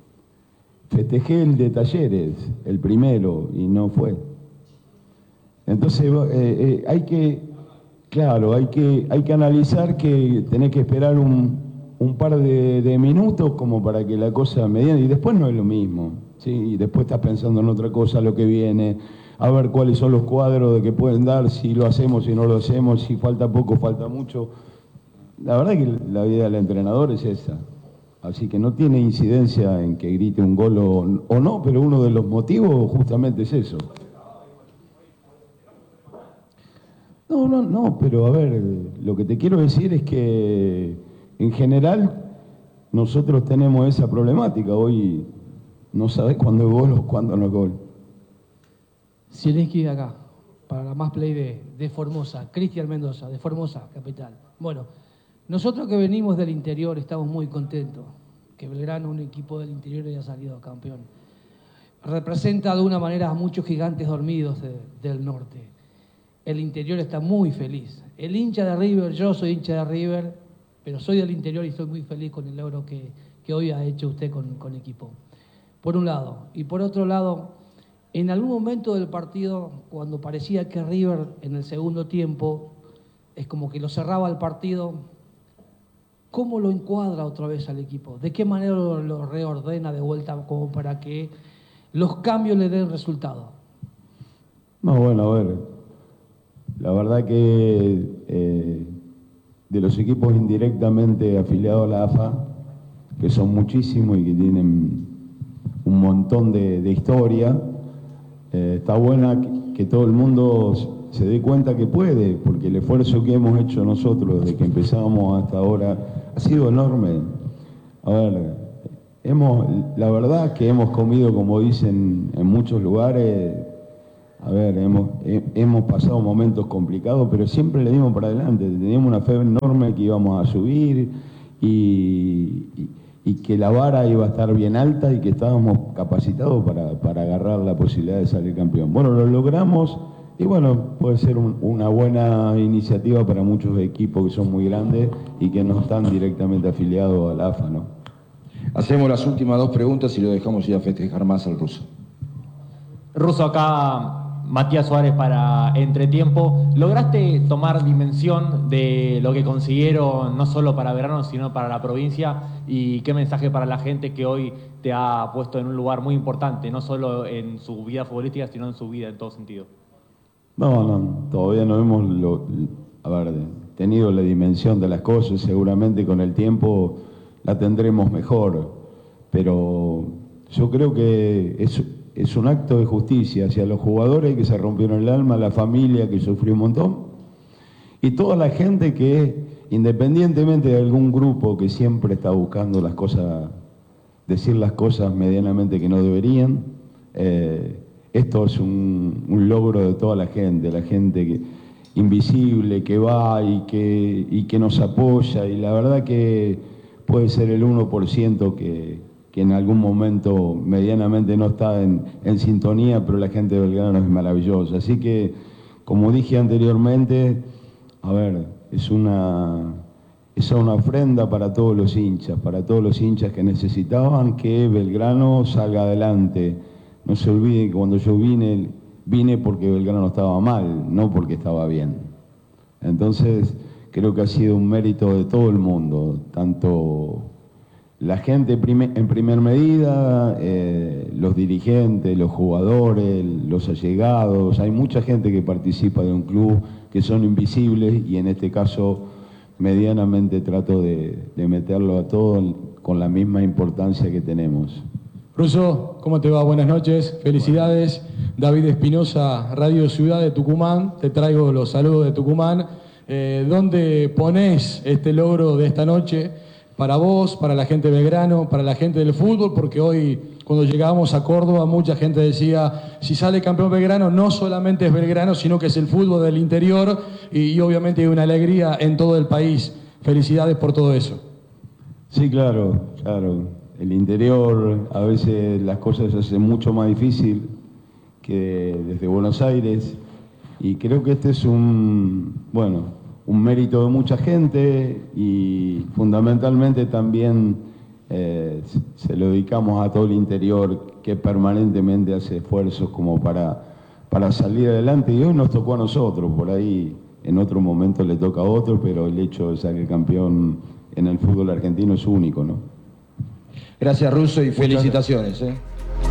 Speaker 8: festejé el de Talleres, el primero, y no fue. Entonces eh, eh, hay que, claro, hay que, hay que analizar que tenés que esperar un, un par de, de minutos como para que la cosa mediana, y después no es lo mismo. Sí, y después estás pensando en otra cosa, lo que viene, a ver cuáles son los cuadros de que pueden dar, si lo hacemos, si no lo hacemos, si falta poco, falta mucho. La verdad que la vida del entrenador es esa. Así que no tiene incidencia en que grite un gol o, o no, pero uno de los motivos justamente es eso. No, no, no, pero a ver, lo que te quiero decir es que en general nosotros tenemos esa problemática. Hoy no sabés cuándo es gol o cuándo no es gol.
Speaker 15: Zielinski acá, para la Más Play de, de Formosa, Cristian Mendoza, de Formosa, capital. Bueno, nosotros que venimos del interior estamos muy contentos que Belgrano, un equipo del interior, haya salido campeón. Representa de una manera a muchos gigantes dormidos de, del norte. El interior está muy feliz. El hincha de River, yo soy hincha de River, pero soy del interior y estoy muy feliz con el logro que, que hoy ha hecho usted con, con el equipo. Por un lado. Y por otro lado, en algún momento del partido, cuando parecía que River en el segundo tiempo es como que lo cerraba el partido, ¿cómo lo encuadra otra vez al equipo? ¿De qué manera lo, lo reordena de vuelta como para que los cambios le den resultado?
Speaker 8: No, bueno, a ver, la verdad que eh, de los equipos indirectamente afiliados a la A F A, que son muchísimos y que tienen un montón de, de historia, eh, está buena que, que todo el mundo se dé cuenta que puede, porque el esfuerzo que hemos hecho nosotros desde que empezamos hasta ahora ha sido enorme. A ver, hemos, la verdad que hemos comido, como dicen en muchos lugares, a ver, hemos, he, hemos pasado momentos complicados, pero siempre le dimos para adelante. Teníamos una fe enorme que íbamos a subir y, y, y que la vara iba a estar bien alta y que estábamos capacitados para, para agarrar la posibilidad de salir campeón. Bueno, lo logramos y bueno, puede ser un, una buena iniciativa para muchos equipos que son muy grandes y que no están directamente afiliados a la A F A, ¿no?
Speaker 16: Hacemos las últimas dos preguntas y lo dejamos ir a festejar más al ruso.
Speaker 17: Ruso, acá Matías Suárez para Entretiempo. ¿Lograste tomar dimensión de lo que consiguieron no solo para Belgrano, sino para la provincia? ¿Y qué mensaje para la gente que hoy te ha puesto en un lugar muy importante, no solo en su vida futbolística, sino en su vida en todo sentido?
Speaker 8: No, no, todavía no hemos lo, a ver, tenido la dimensión de las cosas. Seguramente con el tiempo la tendremos mejor, pero yo creo que es, es un acto de justicia hacia los jugadores que se rompieron el alma, la familia que sufrió un montón y toda la gente que, independientemente de algún grupo que siempre está buscando las cosas, decir las cosas medianamente que no deberían, eh, esto es un, un logro de toda la gente, la gente que, invisible que va y que, y que nos apoya, y la verdad que puede ser el uno por ciento que, que en algún momento medianamente no está en, en sintonía, pero la gente de Belgrano es maravillosa. Así que, como dije anteriormente, a ver, es una, es una ofrenda para todos los hinchas, para todos los hinchas que necesitaban que Belgrano salga adelante. No se olviden que cuando yo vine, vine porque Belgrano estaba mal, no porque estaba bien. Entonces, creo que ha sido un mérito de todo el mundo, tanto la gente en primer medida, eh, los dirigentes, los jugadores, los allegados. Hay mucha gente que participa de un club que son invisibles y en este caso medianamente trato de, de meterlo a todos con la misma importancia que tenemos.
Speaker 12: Ruso, ¿cómo te va? Buenas noches, felicidades. David Espinosa, Radio Ciudad de Tucumán, te traigo los saludos de Tucumán. Eh, ¿Dónde ponés este logro de esta noche para vos, para la gente de Belgrano, para la gente del fútbol? Porque hoy, cuando llegamos a Córdoba, mucha gente decía, si sale campeón Belgrano, no solamente es Belgrano, sino que es el fútbol del interior y, y obviamente hay una alegría en todo el país. Felicidades por todo eso.
Speaker 8: Sí, claro, claro. El interior, a veces las cosas se hacen mucho más difícil que desde Buenos Aires y creo que este es un, bueno, un mérito de mucha gente y fundamentalmente también eh, se lo dedicamos a todo el interior que permanentemente hace esfuerzos como para, para salir adelante y hoy nos tocó a nosotros, por ahí en otro momento le toca a otro, pero el hecho de salir campeón en el fútbol argentino es único, ¿no?
Speaker 16: Gracias, Ruso, y felicitaciones. ¿eh?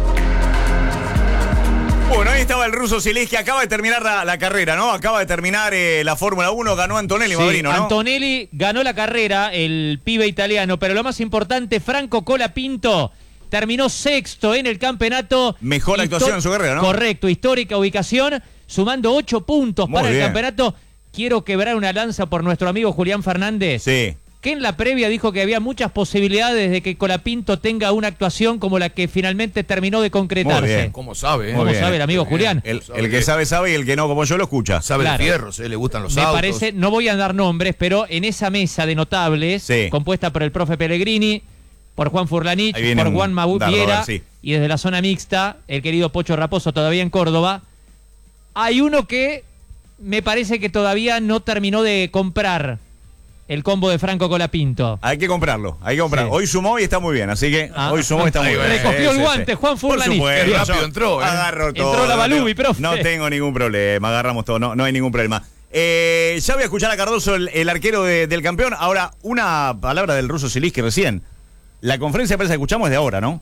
Speaker 1: Bueno, ahí estaba el Ruso Siles, que acaba de terminar la, la carrera, ¿no? Acaba de terminar eh, la Fórmula uno, ganó Antonelli,
Speaker 4: sí,
Speaker 1: Mabrino, ¿no?
Speaker 4: Antonelli ganó la carrera, el pibe italiano, pero lo más importante, Franco Colapinto terminó sexto en el campeonato.
Speaker 1: Mejor actuación en su carrera, ¿no?
Speaker 4: Correcto, histórica ubicación, sumando ocho puntos
Speaker 1: Muy
Speaker 4: para
Speaker 1: bien.
Speaker 4: el campeonato. Quiero quebrar una lanza por nuestro amigo Julián Fernández.
Speaker 1: Sí.
Speaker 4: Que en la previa dijo que había muchas posibilidades de que Colapinto tenga una actuación como la que finalmente terminó de concretarse.
Speaker 1: Muy bien.
Speaker 3: ¿Cómo sabe? Eh?
Speaker 4: ¿Cómo sabe el amigo Julián?
Speaker 1: El, el que sabe, sabe y el que no, como yo, lo escucha.
Speaker 3: Sabe
Speaker 4: Claro.
Speaker 3: de fierros, eh, le gustan los
Speaker 4: Me
Speaker 3: autos.
Speaker 4: parece, no voy a dar nombres, pero en esa mesa de notables,
Speaker 1: Sí.
Speaker 4: compuesta por el profe Pellegrini, por Juan Furlanich,
Speaker 1: Ahí viene
Speaker 4: por Juan
Speaker 1: un
Speaker 4: Mabu
Speaker 1: dardo,
Speaker 4: Viera,
Speaker 1: a ver, sí.
Speaker 4: y desde la zona mixta, el querido Pocho Raposo, todavía en Córdoba, hay uno que me parece que todavía no terminó de comprar el combo de Franco Colapinto.
Speaker 1: Hay que comprarlo, hay que comprarlo.
Speaker 4: Sí.
Speaker 1: Hoy sumó y está muy bien, así que
Speaker 4: Ah.
Speaker 1: hoy sumó y está muy
Speaker 3: Ahí
Speaker 1: bien.
Speaker 3: va.
Speaker 4: Recogió
Speaker 1: Sí,
Speaker 4: el
Speaker 1: sí,
Speaker 4: guante,
Speaker 1: sí.
Speaker 4: Juan
Speaker 1: Por
Speaker 4: Furlanich.
Speaker 1: supuesto,
Speaker 3: Qué rápido
Speaker 1: yo
Speaker 3: entró, ¿eh?
Speaker 1: Agarro
Speaker 4: Entró
Speaker 1: todo.
Speaker 4: la
Speaker 1: no
Speaker 4: Balubi,
Speaker 1: tengo-
Speaker 4: profe.
Speaker 1: No tengo ningún problema, agarramos todo, no, no hay ningún problema. Eh, ya voy a escuchar a Cardoso, el, el arquero de, del campeón. Ahora, una palabra del ruso Zielinski recién. La conferencia de prensa que escuchamos es de ahora, ¿no?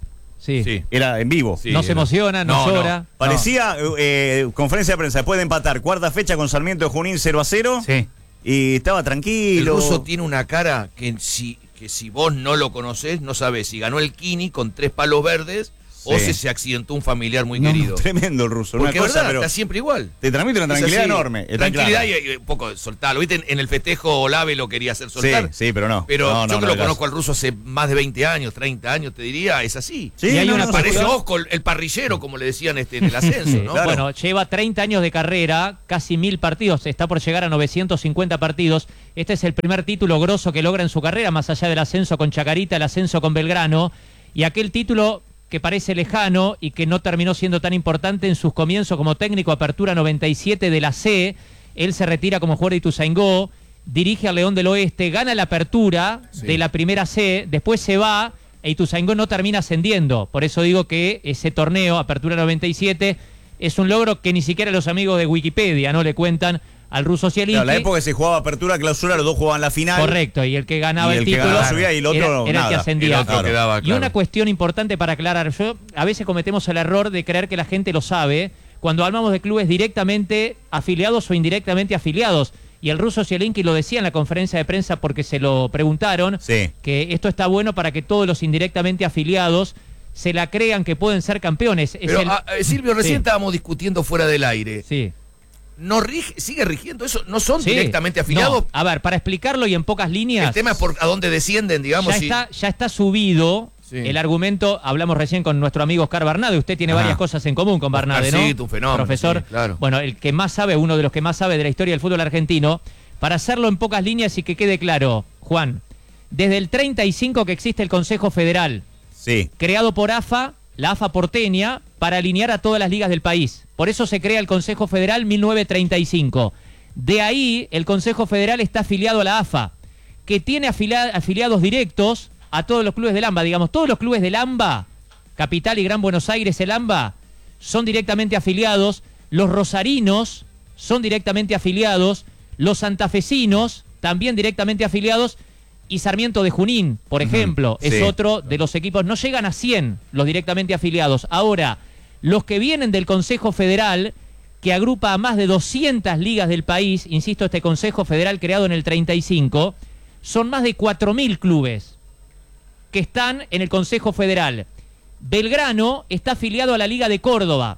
Speaker 4: Sí.
Speaker 3: Sí.
Speaker 1: Era en vivo.
Speaker 3: Sí,
Speaker 4: no se
Speaker 3: era.
Speaker 4: emociona, no,
Speaker 3: No,
Speaker 4: llora.
Speaker 3: no.
Speaker 1: Parecía eh, conferencia de prensa después de empatar cuarta fecha con Sarmiento de Junín cero a cero.
Speaker 2: Sí.
Speaker 1: Y estaba
Speaker 3: El
Speaker 1: tranquilo.
Speaker 3: ruso tiene una cara que si, que si vos no lo conocés, no sabés si ganó el Kini con tres palos verdes o
Speaker 1: Sí.
Speaker 3: si se accidentó un familiar muy
Speaker 1: No,
Speaker 3: querido.
Speaker 1: tremendo el ruso.
Speaker 3: Porque
Speaker 1: una
Speaker 3: es
Speaker 1: cosa,
Speaker 3: verdad,
Speaker 1: pero
Speaker 3: está siempre igual.
Speaker 1: te transmite una
Speaker 3: Es
Speaker 1: tranquilidad
Speaker 3: así.
Speaker 1: enorme. está
Speaker 3: Tranquilidad
Speaker 1: claro.
Speaker 3: y, y un poco soltarlo. ¿Viste? En, en el festejo Olave lo quería hacer soltar.
Speaker 1: Sí, sí, pero no.
Speaker 3: Pero
Speaker 1: No, no,
Speaker 3: yo que
Speaker 1: no,
Speaker 3: lo
Speaker 1: era-
Speaker 3: conozco al ruso hace más de veinte años, treinta años, te diría, es así.
Speaker 1: Sí,
Speaker 4: Y hay
Speaker 1: no,
Speaker 4: una
Speaker 1: no,
Speaker 3: Parece
Speaker 1: seguro.
Speaker 3: Osco, el parrillero, como le decían este, en el ascenso, ¿no?
Speaker 1: Claro.
Speaker 4: Bueno, lleva treinta años de carrera, casi mil partidos, está por llegar a novecientos cincuenta partidos. Este es el primer título grosso que logra en su carrera, más allá del ascenso con Chacarita, el ascenso con Belgrano, y aquel título que parece lejano y que no terminó siendo tan importante en sus comienzos como técnico, apertura noventa y siete de la C. Él se retira como jugador de Ituzaingó, dirige al León del Oeste, gana la apertura
Speaker 3: Sí.
Speaker 4: de la primera C, después se va e Ituzaingó no termina ascendiendo. Por eso digo que ese torneo, apertura noventa y siete, es un logro que ni siquiera los amigos de Wikipedia no le cuentan al ruso Zielinski.
Speaker 1: Claro, la época que se jugaba apertura, clausura, los dos jugaban la final.
Speaker 4: Correcto, y el que ganaba
Speaker 1: Y
Speaker 4: el,
Speaker 1: el que
Speaker 4: título
Speaker 1: ganaba subía y el otro
Speaker 4: era, era el que
Speaker 1: nada.
Speaker 4: ascendía.
Speaker 3: El otro quedaba,
Speaker 4: Y
Speaker 3: claro.
Speaker 4: una cuestión importante para aclarar, yo a veces cometemos el error de creer que la gente lo sabe cuando hablamos de clubes directamente afiliados o indirectamente afiliados. Y el ruso Zielinski lo decía en la conferencia de prensa porque se lo preguntaron,
Speaker 1: Sí.
Speaker 4: que esto está bueno para que todos los indirectamente afiliados se la crean que pueden ser campeones. Es
Speaker 3: Pero,
Speaker 4: el-
Speaker 3: ah, eh, Silvio, recién
Speaker 4: Sí.
Speaker 3: estábamos discutiendo fuera del aire.
Speaker 4: Sí.
Speaker 3: No rige, sigue rigiendo eso, no son
Speaker 4: Sí.
Speaker 3: directamente afiliados.
Speaker 4: No. A ver, para explicarlo y en pocas líneas.
Speaker 3: El tema es por a dónde descienden, digamos.
Speaker 4: Ya
Speaker 3: si-
Speaker 4: está, ya está subido
Speaker 3: Sí.
Speaker 4: el argumento. Hablamos recién con nuestro amigo Oscar Barnade. Usted tiene
Speaker 3: Ajá.
Speaker 4: varias cosas en común con Barnade, ¿no?
Speaker 3: Oscarcito, un fenómeno,
Speaker 4: Profesor.
Speaker 3: sí, claro.
Speaker 4: Bueno, el que más sabe, uno de los que más sabe de la historia del fútbol argentino. Para hacerlo en pocas líneas y que quede claro, Juan, desde el treinta y cinco que existe el Consejo Federal,
Speaker 1: Sí.
Speaker 4: creado por A F A, la A F A porteña, para alinear a todas las ligas del país. Por eso se crea el Consejo Federal mil novecientos treinta y cinco. De ahí, el Consejo Federal está afiliado a la A F A, que tiene afilia- afiliados directos a todos los clubes del AMBA. Digamos, todos los clubes del AMBA, Capital y Gran Buenos Aires, el AMBA, son directamente afiliados. Los rosarinos son directamente afiliados. Los santafesinos, también directamente afiliados. Y Sarmiento de Junín, por ejemplo, es
Speaker 1: sí.
Speaker 4: otro de los equipos. No llegan a cien los directamente afiliados. Ahora, los que vienen del Consejo Federal, que agrupa a más de doscientas ligas del país, insisto, este Consejo Federal creado en el treinta y cinco, son más de cuatro mil clubes que están en el Consejo Federal. Belgrano está afiliado a la Liga de Córdoba.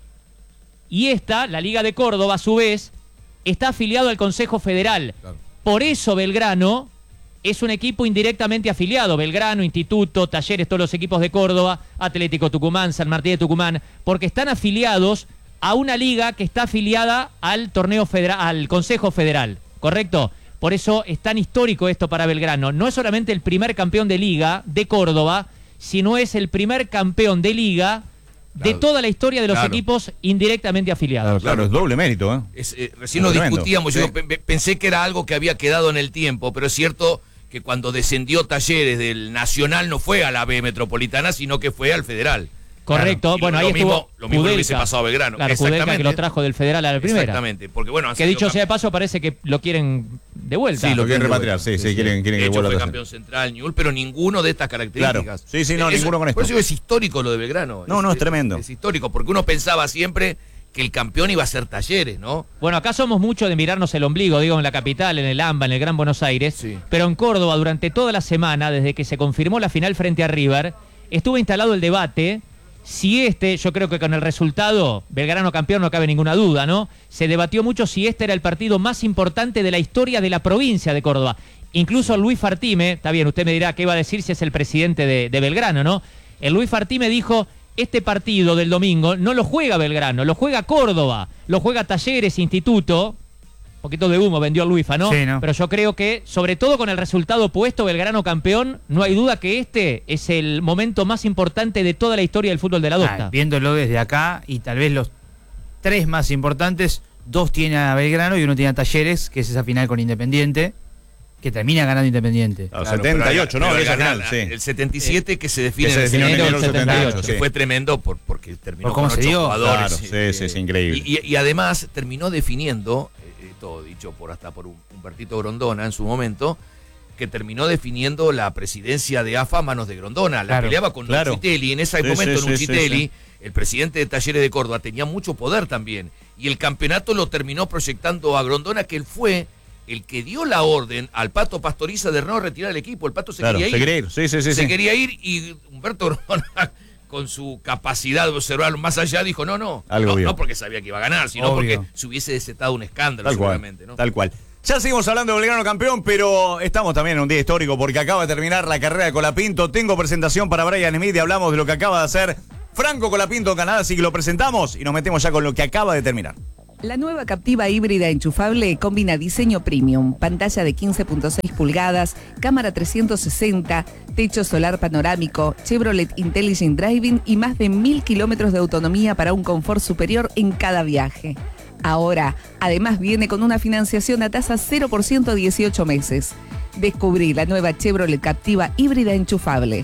Speaker 4: Y esta, la Liga de Córdoba, a su vez, está afiliado al Consejo Federal.
Speaker 3: Claro.
Speaker 4: Por eso Belgrano es un equipo indirectamente afiliado. Belgrano, Instituto, Talleres, todos los equipos de Córdoba, Atlético Tucumán, San Martín de Tucumán, porque están afiliados a una liga que está afiliada al torneo federal, al Consejo Federal, ¿correcto? Por eso es tan histórico esto para Belgrano. No es solamente el primer campeón de liga de Córdoba, sino es el primer campeón de liga de
Speaker 3: Claro.
Speaker 4: toda la historia de los
Speaker 3: Claro.
Speaker 4: equipos indirectamente afiliados.
Speaker 1: Claro, es doble mérito, ¿eh?
Speaker 3: Es, eh, recién lo
Speaker 1: Tremendo.
Speaker 3: discutíamos, yo
Speaker 1: Sí.
Speaker 3: pe- pe- pensé que era algo que había quedado en el tiempo, pero es cierto que cuando descendió Talleres del Nacional no fue a la B Metropolitana, sino que fue al Federal.
Speaker 4: Correcto,
Speaker 3: Claro, y
Speaker 4: bueno,
Speaker 3: lo
Speaker 4: ahí
Speaker 3: mismo,
Speaker 4: estuvo
Speaker 3: lo mismo le hubiese
Speaker 4: Kudelka.
Speaker 3: pasado a Belgrano.
Speaker 4: Claro, Kudelka, que
Speaker 3: Exactamente.
Speaker 4: lo trajo del Federal a la primera.
Speaker 3: Exactamente, porque bueno, han
Speaker 4: Que
Speaker 3: salido
Speaker 4: dicho
Speaker 3: camp-
Speaker 4: sea de paso, parece que lo quieren de vuelta.
Speaker 1: Sí, lo quieren
Speaker 3: de
Speaker 1: repatriar,
Speaker 3: vuelta.
Speaker 1: sí, sí, quieren, quieren
Speaker 3: De
Speaker 1: que
Speaker 3: hecho,
Speaker 1: vuelva
Speaker 3: fue
Speaker 1: a
Speaker 3: campeón central, Newell, pero ninguno de estas características.
Speaker 1: Claro. Sí, sí, no,
Speaker 3: Eso-
Speaker 1: ninguno con esto.
Speaker 3: Por eso es histórico lo de Belgrano.
Speaker 1: No, no, es tremendo.
Speaker 3: Es histórico, porque uno pensaba siempre que el campeón iba a ser Talleres, ¿no?
Speaker 4: Bueno, acá somos mucho de mirarnos el ombligo, digo, en la capital, en el AMBA, en el Gran Buenos Aires.
Speaker 3: Sí.
Speaker 4: Pero en Córdoba, durante toda la semana, desde que se confirmó la final frente a River, estuvo instalado el debate si este, yo creo que con el resultado, Belgrano campeón no cabe ninguna duda, ¿no? Se debatió mucho si este era el partido más importante de la historia de la provincia de Córdoba. Incluso Luis Fartime, está bien, usted me dirá qué iba a decir si es el presidente de, de Belgrano, ¿no? El Luis Fartime dijo, este partido del domingo no lo juega Belgrano, lo juega Córdoba, lo juega Talleres, Instituto. Un poquito de humo vendió Luifa, ¿no?
Speaker 2: Sí, ¿no?
Speaker 4: Pero yo creo que, sobre todo con el resultado puesto, Belgrano campeón, no hay duda que este es el momento más importante de toda la historia del fútbol de la Docta.
Speaker 2: Ah, viéndolo desde acá, y tal vez los tres más importantes, dos tienen a Belgrano y uno tiene a Talleres, que es esa final con Independiente, que termina ganando Independiente.
Speaker 1: Claro,
Speaker 3: Claro,
Speaker 1: setenta y ocho,
Speaker 3: pero
Speaker 1: ¿no?
Speaker 3: el
Speaker 1: Esa
Speaker 3: ganar-
Speaker 1: final, sí.
Speaker 3: El setenta y siete que se define
Speaker 1: Que se
Speaker 3: en
Speaker 1: definió en
Speaker 3: enero
Speaker 1: enero del setenta y ocho,
Speaker 3: que
Speaker 1: sí.
Speaker 3: fue tremendo por, porque terminó
Speaker 2: Por cómo
Speaker 3: con
Speaker 2: se
Speaker 3: ocho
Speaker 2: dio.
Speaker 3: jugadores.
Speaker 1: Claro, sí, sí, sí, increíble.
Speaker 3: Y, y- y además terminó definiendo, eh, esto dicho por hasta por Humbertito Grondona en su momento, que terminó definiendo la presidencia de A F A a manos de Grondona. La
Speaker 1: Claro,
Speaker 3: peleaba con
Speaker 1: claro.
Speaker 3: Nucitelli. En ese
Speaker 1: Sí,
Speaker 3: momento
Speaker 1: sí, sí,
Speaker 3: Nucitelli,
Speaker 1: sí, sí.
Speaker 3: el presidente de Talleres de Córdoba, tenía mucho poder también. Y el campeonato lo terminó proyectando a Grondona, que él fue el que dio la orden al Pato Pastoriza de no retirar el equipo. El Pato se
Speaker 1: Claro,
Speaker 3: quería ir.
Speaker 1: se quería ir. Sí, sí, sí,
Speaker 3: se
Speaker 1: sí.
Speaker 3: quería ir y Humberto Grondona, con su capacidad de observarlo más allá, dijo no, no.
Speaker 1: Algo
Speaker 3: no,
Speaker 1: vio.
Speaker 3: no porque sabía que iba a ganar, sino
Speaker 1: Obvio.
Speaker 3: porque se hubiese desatado un escándalo
Speaker 1: Tal cual,
Speaker 3: seguramente, ¿no?
Speaker 1: tal cual. Ya seguimos hablando de Belgrano campeón, pero estamos también en un día histórico porque acaba de terminar la carrera de Colapinto. Tengo presentación para Brian Smith y hablamos de lo que acaba de hacer Franco Colapinto en Canadá, así que lo presentamos y nos metemos ya con lo que acaba de terminar.
Speaker 18: La nueva Captiva híbrida enchufable combina diseño premium, pantalla de quince punto seis pulgadas, cámara trescientos sesenta, techo solar panorámico, Chevrolet Intelligent Driving y más de mil kilómetros de autonomía para un confort superior en cada viaje. Ahora, además viene con una financiación a tasa cero por ciento a dieciocho meses. Descubrí la nueva Chevrolet Captiva híbrida enchufable.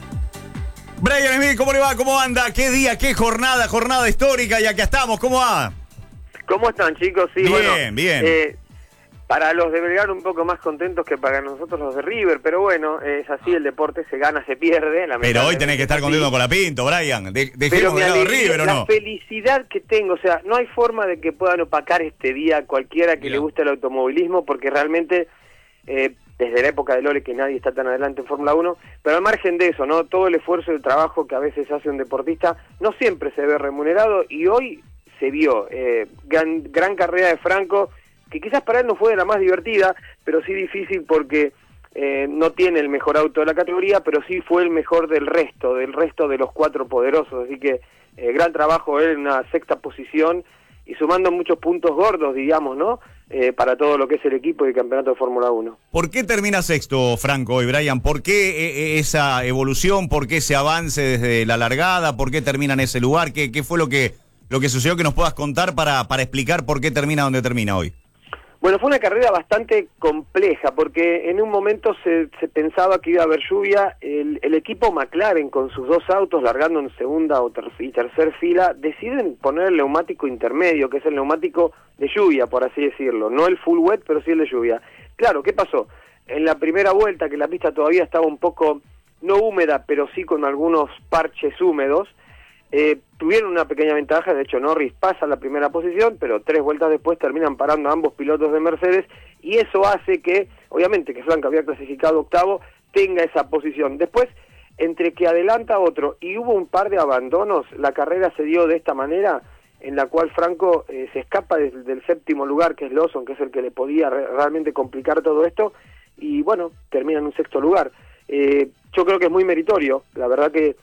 Speaker 1: Brian Smith, ¿cómo le va? ¿Cómo anda? ¿Qué día? ¿Qué jornada? Jornada histórica y acá estamos. ¿Cómo va?
Speaker 19: ¿Cómo están, chicos? Sí,
Speaker 1: Bien,
Speaker 19: bueno,
Speaker 1: bien.
Speaker 19: eh, para los de Belgrano un poco más contentos que para nosotros los de River, pero bueno, es así, el deporte se gana, se pierde.
Speaker 1: Pero hoy tenés que estar contento con Colapinto, Brian. De-
Speaker 19: Pero
Speaker 1: dejemos
Speaker 19: mi
Speaker 1: de lado
Speaker 19: alegría,
Speaker 1: River, ¿o
Speaker 19: la
Speaker 1: no?
Speaker 19: felicidad que tengo, o sea, no hay forma de que puedan opacar este día a cualquiera que le guste el automovilismo, porque realmente, eh, desde la época de Lole, que nadie está tan adelante en Fórmula uno, pero al margen de eso, ¿no? Todo el esfuerzo y el trabajo que a veces hace un deportista no siempre se ve remunerado, y hoy se vio eh, gran, gran carrera de Franco, que quizás para él no fue de la más divertida, pero sí difícil porque eh, no tiene el mejor auto de la categoría, pero sí fue el mejor del resto, del resto de los cuatro poderosos, así que eh, gran trabajo él en una sexta posición y sumando muchos puntos gordos, digamos, ¿no? Eh, para todo lo que es el equipo y el campeonato de Fórmula uno.
Speaker 1: ¿Por qué termina sexto, Franco y Brian? ¿Por qué eh, esa evolución? ¿Por qué ese avance desde la largada? ¿Por qué termina en ese lugar? ¿Qué, qué fue lo que, lo que sucedió que nos puedas contar para, para explicar por qué termina donde termina hoy?
Speaker 19: Bueno, fue una carrera bastante compleja porque en un momento se, se pensaba que iba a haber lluvia. El, el equipo McLaren con sus dos autos largando en segunda o ter y tercer fila deciden poner el neumático intermedio, que es el neumático de lluvia, por así decirlo. No el full wet, pero sí el de lluvia. Claro, ¿qué pasó? En la primera vuelta, que la pista todavía estaba un poco, no húmeda, pero sí con algunos parches húmedos, Eh, tuvieron una pequeña ventaja. De hecho Norris pasa a la primera posición, pero tres vueltas después terminan parando a ambos pilotos de Mercedes, y eso hace que, obviamente que Franco había clasificado octavo, tenga esa posición. Después, entre que adelanta otro y hubo un par de abandonos, la carrera se dio de esta manera, en la cual Franco eh, se escapa del, del séptimo lugar, que es Lawson, que es el que le podía re realmente complicar todo esto, y bueno, termina en un sexto lugar. Eh, yo creo que es muy meritorio, la verdad que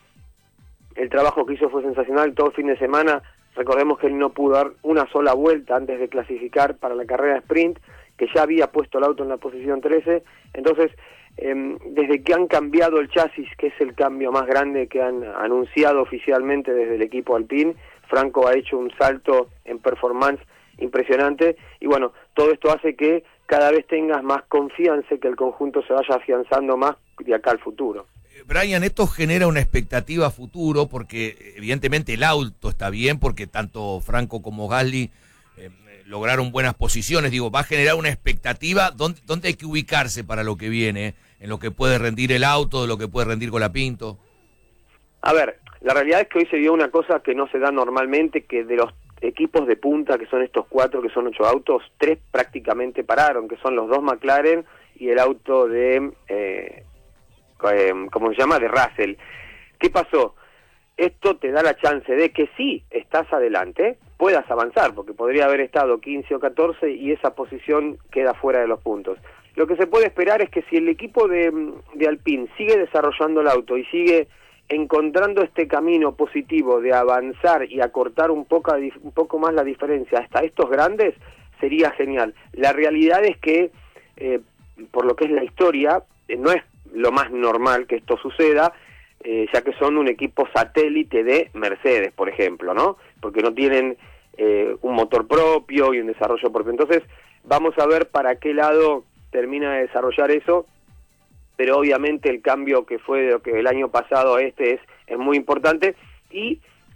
Speaker 19: el trabajo que hizo fue sensacional todo el fin de semana. Recordemos que él no pudo dar una sola vuelta antes de clasificar para la carrera de sprint, que ya había puesto el auto en la posición trece. Entonces, eh, desde que han cambiado el chasis, que es el cambio más grande que han anunciado oficialmente desde el equipo Alpine, Franco ha hecho un salto en performance impresionante, y bueno, todo esto hace que cada vez tengas más confianza, que el conjunto se vaya afianzando más de acá al futuro.
Speaker 3: Brian, esto genera una expectativa a futuro porque evidentemente el auto está bien, porque tanto Franco como Gasly eh, lograron buenas posiciones. Digo, va a generar una expectativa donde, donde hay que ubicarse para lo que viene, en lo que puede rendir el auto, de lo que puede rendir Colapinto.
Speaker 19: A ver, la realidad es que hoy se dio una cosa que no se da normalmente, que de los equipos de punta, que son estos cuatro, que son ocho autos, tres prácticamente pararon, que son los dos McLaren y el auto de... Eh, ¿cómo se llama? De Russell. ¿Qué pasó? Esto te da la chance de que si estás adelante, puedas avanzar, porque podría haber estado quince o catorce y esa posición queda fuera de los puntos. Lo que se puede esperar es que si el equipo de, de Alpine sigue desarrollando el auto y sigue encontrando este camino positivo de avanzar y acortar un poco, un poco más la diferencia hasta estos grandes, sería genial. La realidad es que, eh, por lo que es la historia, eh, no es lo más normal que esto suceda, eh, ya que son un equipo satélite de Mercedes, por ejemplo, ¿no? Porque no tienen eh, un motor propio y un desarrollo propio. Entonces, vamos a ver para qué lado termina de desarrollar eso, pero obviamente el cambio que fue de lo que el año pasado a este es, es muy importante, y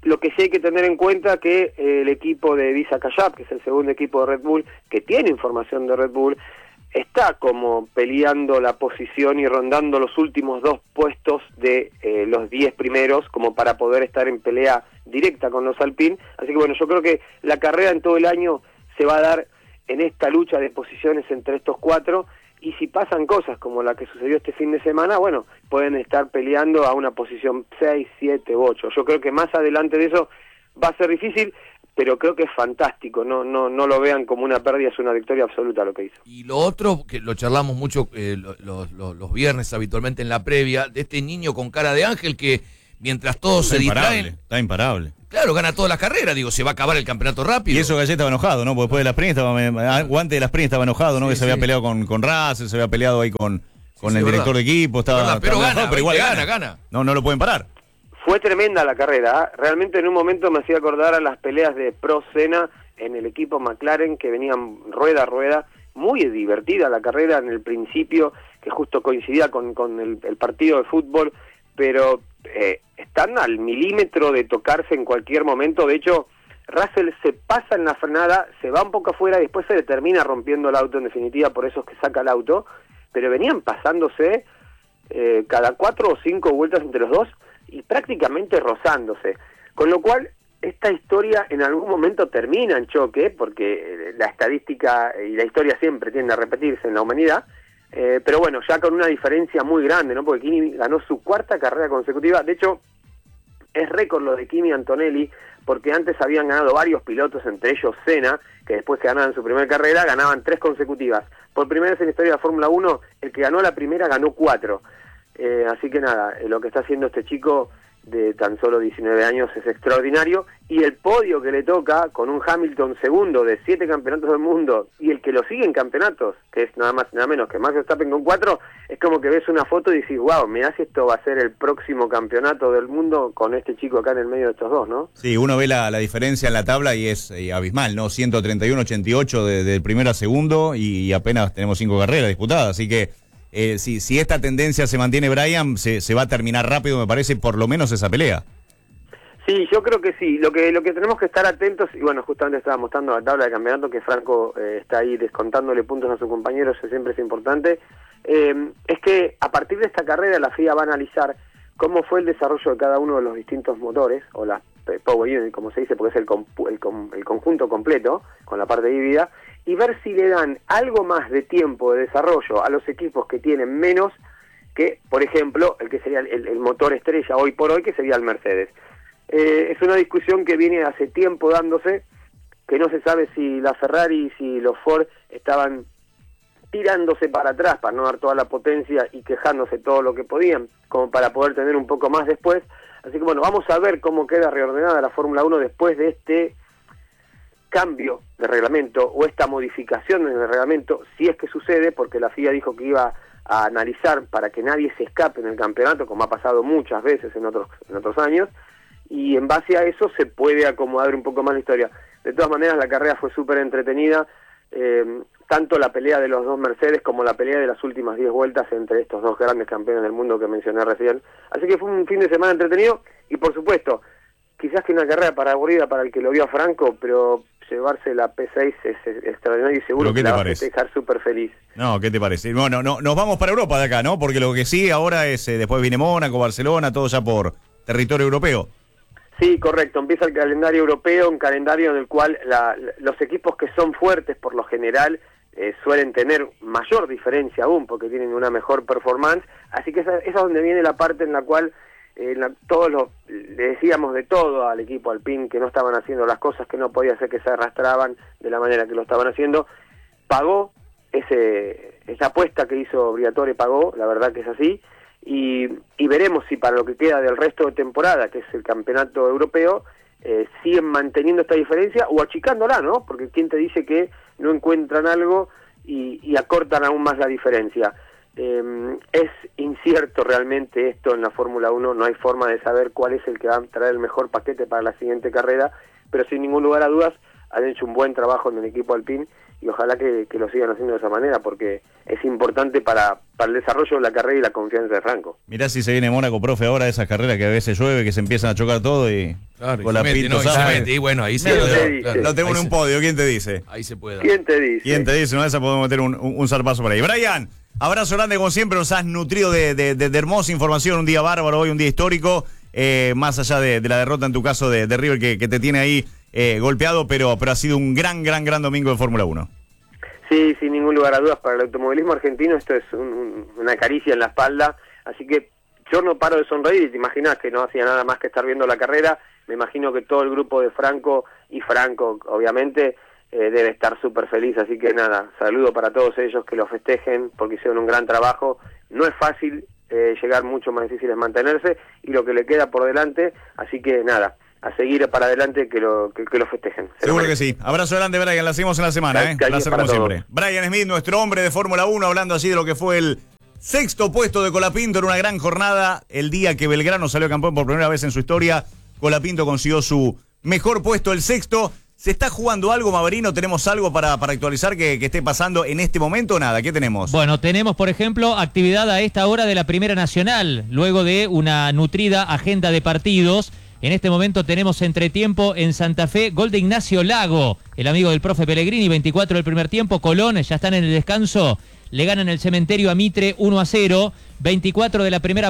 Speaker 19: lo que sí hay que tener en cuenta que eh, el equipo de Visa Kayab, que es el segundo equipo de Red Bull, que tiene información de Red Bull, está como peleando la posición y rondando los últimos dos puestos de eh, los diez primeros, como para poder estar en pelea directa con los Alpine. Así que bueno, yo creo que la carrera en todo el año se va a dar en esta lucha de posiciones entre estos cuatro, y si pasan cosas como la que sucedió este fin de semana, bueno, pueden estar peleando a una posición seis, siete u ocho. Yo creo que más adelante de eso va a ser difícil, pero creo que es fantástico, no no no lo vean como una pérdida, es una victoria absoluta lo que hizo.
Speaker 3: Y lo otro, que lo charlamos mucho eh, lo, lo, lo, los viernes habitualmente en la previa, de este niño con cara de ángel que mientras todos
Speaker 1: Está
Speaker 3: se
Speaker 1: imparable,
Speaker 3: distraen,
Speaker 1: está imparable.
Speaker 3: claro, gana todas las carreras, digo, se va a acabar el campeonato rápido.
Speaker 1: Y eso Galleta estaba enojado, ¿no? Porque después de las Sprint estaba, antes de las Sprint estaba enojado, ¿no?
Speaker 3: Sí,
Speaker 1: que se había
Speaker 3: sí.
Speaker 1: peleado con, con Russell, se había peleado ahí con, con
Speaker 19: sí,
Speaker 1: el
Speaker 19: verdad.
Speaker 1: director de equipo, estaba,
Speaker 19: Verdad, pero
Speaker 1: estaba
Speaker 19: gana,
Speaker 1: enojado, pero igual
Speaker 19: gana,
Speaker 1: gana,
Speaker 19: gana.
Speaker 1: No, no lo pueden parar.
Speaker 19: Fue tremenda la carrera, ¿eh? Realmente en un momento me hacía acordar a las peleas de Prost Senna en el equipo McLaren, que venían rueda a rueda, muy divertida la carrera en el principio, que justo coincidía con, con el, el partido de fútbol, pero eh, están al milímetro de tocarse en cualquier momento. De hecho, Russell se pasa en la frenada, se va un poco afuera y después se le termina rompiendo el auto en definitiva, por eso es que saca el auto, pero venían pasándose eh, cada cuatro o cinco vueltas entre los dos y prácticamente rozándose, con lo cual esta historia en algún momento termina en choque, porque la estadística y la historia siempre tiende a repetirse en la humanidad, eh, pero bueno, ya con una diferencia muy grande, ¿no? Porque Kimi ganó su cuarta carrera consecutiva. De hecho, es récord lo de Kimi Antonelli, porque antes habían ganado varios pilotos, entre ellos Senna, que después que ganaban su primera carrera, ganaban tres consecutivas. Por primera vez en la historia de la Fórmula uno, el que ganó la primera ganó cuatro. Eh, así que nada, eh, lo que está haciendo este chico de tan solo diecinueve años es extraordinario, y el podio que le toca con un Hamilton segundo de siete campeonatos del mundo y el que lo sigue en campeonatos, que es nada más nada menos que Max Verstappen con cuatro, es como que ves una foto y decís, wow, mirá si esto va a ser el próximo campeonato del mundo con este chico acá en el medio de estos dos, ¿no?
Speaker 1: Sí, uno ve la, la diferencia en la tabla y es eh, abismal, ¿no? ciento treinta y uno ochenta y ocho de, del primero a segundo y, y apenas tenemos cinco carreras disputadas, así que Eh, si, si esta tendencia se mantiene, Brian, se, se va a terminar rápido, me parece, por lo menos esa pelea.
Speaker 19: Sí, yo creo que sí. Lo que lo que tenemos que estar atentos, y bueno, justamente estaba mostrando la tabla de campeonato, que Franco eh, está ahí descontándole puntos a sus compañeros, eso siempre es importante, eh, es que a partir de esta carrera la F I A va a analizar cómo fue el desarrollo de cada uno de los distintos motores, o las eh, Power Unit, como se dice, porque es el, compu- el, com- el conjunto completo, con la parte híbrida, y ver si le dan algo más de tiempo de desarrollo a los equipos que tienen menos que, por ejemplo, el que sería el, el motor estrella hoy por hoy, que sería el Mercedes. Eh, es una discusión que viene hace tiempo dándose, que no se sabe si la Ferrari y si los Ford estaban tirándose para atrás para no dar toda la potencia y quejándose todo lo que podían, como para poder tener un poco más después. Así que bueno, vamos a ver cómo queda reordenada la Fórmula uno después de este cambio de reglamento o esta modificación en el reglamento, si es que sucede, porque la F I A dijo que iba a analizar para que nadie se escape en el campeonato, como ha pasado muchas veces en otros en otros años, y en base a eso se puede acomodar un poco más la historia. De todas maneras, la carrera fue súper entretenida, eh, tanto la pelea de los dos Mercedes como la pelea de las últimas diez vueltas entre estos dos grandes campeones del mundo que mencioné recién. Así que fue un fin de semana entretenido, y por supuesto, quizás que una carrera para aburrida para el que lo vio a Franco, pero llevarse la P seis es, es extraordinario y seguro
Speaker 1: ¿Pero qué
Speaker 19: que la
Speaker 1: te
Speaker 19: va a
Speaker 1: parece?
Speaker 19: dejar súper feliz.
Speaker 1: No, ¿qué te parece? Bueno, no, nos vamos para Europa de acá, ¿no? Porque lo que sí ahora es, eh, después viene Mónaco, Barcelona, todo ya por territorio europeo.
Speaker 19: Sí, correcto. Empieza el calendario europeo, un calendario en el cual la, los equipos que son fuertes, por lo general, eh, suelen tener mayor diferencia aún, porque tienen una mejor performance. Así que esa, esa es donde viene la parte en la cual eh, la, todos los, le decíamos de todo al equipo Alpine, que no estaban haciendo las cosas, que no podía ser que se arrastraban de la manera que lo estaban haciendo. Pagó ese esa apuesta que hizo Briatore, pagó, la verdad que es así. Y, y veremos si para lo que queda del resto de temporada, que es el campeonato europeo, eh, siguen manteniendo esta diferencia o achicándola, ¿no? Porque quién te dice que no encuentran algo y, y acortan aún más la diferencia. Eh, es incierto realmente esto en la Fórmula uno, no hay forma de saber cuál es el que va a traer el mejor paquete para la siguiente carrera, pero sin ningún lugar a dudas han hecho un buen trabajo en el equipo Alpine y ojalá que, que lo sigan haciendo de esa manera, porque es importante para, para el desarrollo de la carrera y la confianza de Franco.
Speaker 1: Mirá si se viene Mónaco, profe, ahora esas carreras que a veces llueve, que se empiezan a chocar todo y
Speaker 3: Claro,
Speaker 1: con la
Speaker 3: mete,
Speaker 1: pinto,
Speaker 3: no, y se
Speaker 1: ¿sabes?
Speaker 3: mete, y bueno, ahí se
Speaker 1: Lo
Speaker 3: puede,
Speaker 1: tengo-
Speaker 3: claro,
Speaker 1: Lo tengo
Speaker 3: ahí
Speaker 1: en un
Speaker 3: se-
Speaker 1: podio, ¿quién te dice?
Speaker 3: Ahí se puede.
Speaker 19: ¿Quién te dice?
Speaker 1: ¿Quién te dice? Una vez podemos meter un, un, un zarpazo por ahí. Brian, abrazo grande como siempre, nos has nutrido de, de, de, de hermosa información, un día bárbaro hoy, un día histórico, eh, más allá de, de la derrota en tu caso de, de River que, que te tiene ahí eh, golpeado, pero, pero ha sido un gran, gran, gran domingo de Fórmula uno.
Speaker 19: Sí, sin ningún lugar a dudas, para el automovilismo argentino esto es un- un- una caricia en la espalda, así que yo no paro de sonreír y te imaginas que no hacía nada más que estar viendo la carrera. Me imagino que todo el grupo de Franco y Franco, obviamente, eh, debe estar súper feliz, así que nada, saludo para todos ellos, que lo festejen porque hicieron un gran trabajo. No es fácil eh, llegar, mucho más difícil es mantenerse y lo que le queda por delante, así que nada, a seguir para adelante, que lo, que, que lo festejen. Se lo
Speaker 1: Seguro que
Speaker 19: merecen.
Speaker 1: sí. Abrazo grande, Brian. La seguimos en la semana, ¿eh?
Speaker 19: Cariño
Speaker 1: Placer
Speaker 19: para
Speaker 1: como
Speaker 19: todos.
Speaker 1: siempre. Brian Smith, nuestro hombre de Fórmula uno, hablando así de lo que fue el sexto puesto de Colapinto en una gran jornada. El día que Belgrano salió campeón por primera vez en su historia, Colapinto consiguió su mejor puesto, el sexto. ¿Se está jugando algo, Maverino? ¿Tenemos algo para, para actualizar que, que esté pasando en este momento o nada? ¿Qué tenemos?
Speaker 4: Bueno, tenemos, por ejemplo, actividad a esta hora de la Primera Nacional, luego de una nutrida agenda de partidos. En este momento tenemos entretiempo en Santa Fe, gol de Ignacio Lago, el amigo del profe Pellegrini, veinticuatro del primer tiempo. Colón, ya están en el descanso, le ganan el Cementerio a Mitre uno a cero, veinticuatro de la primera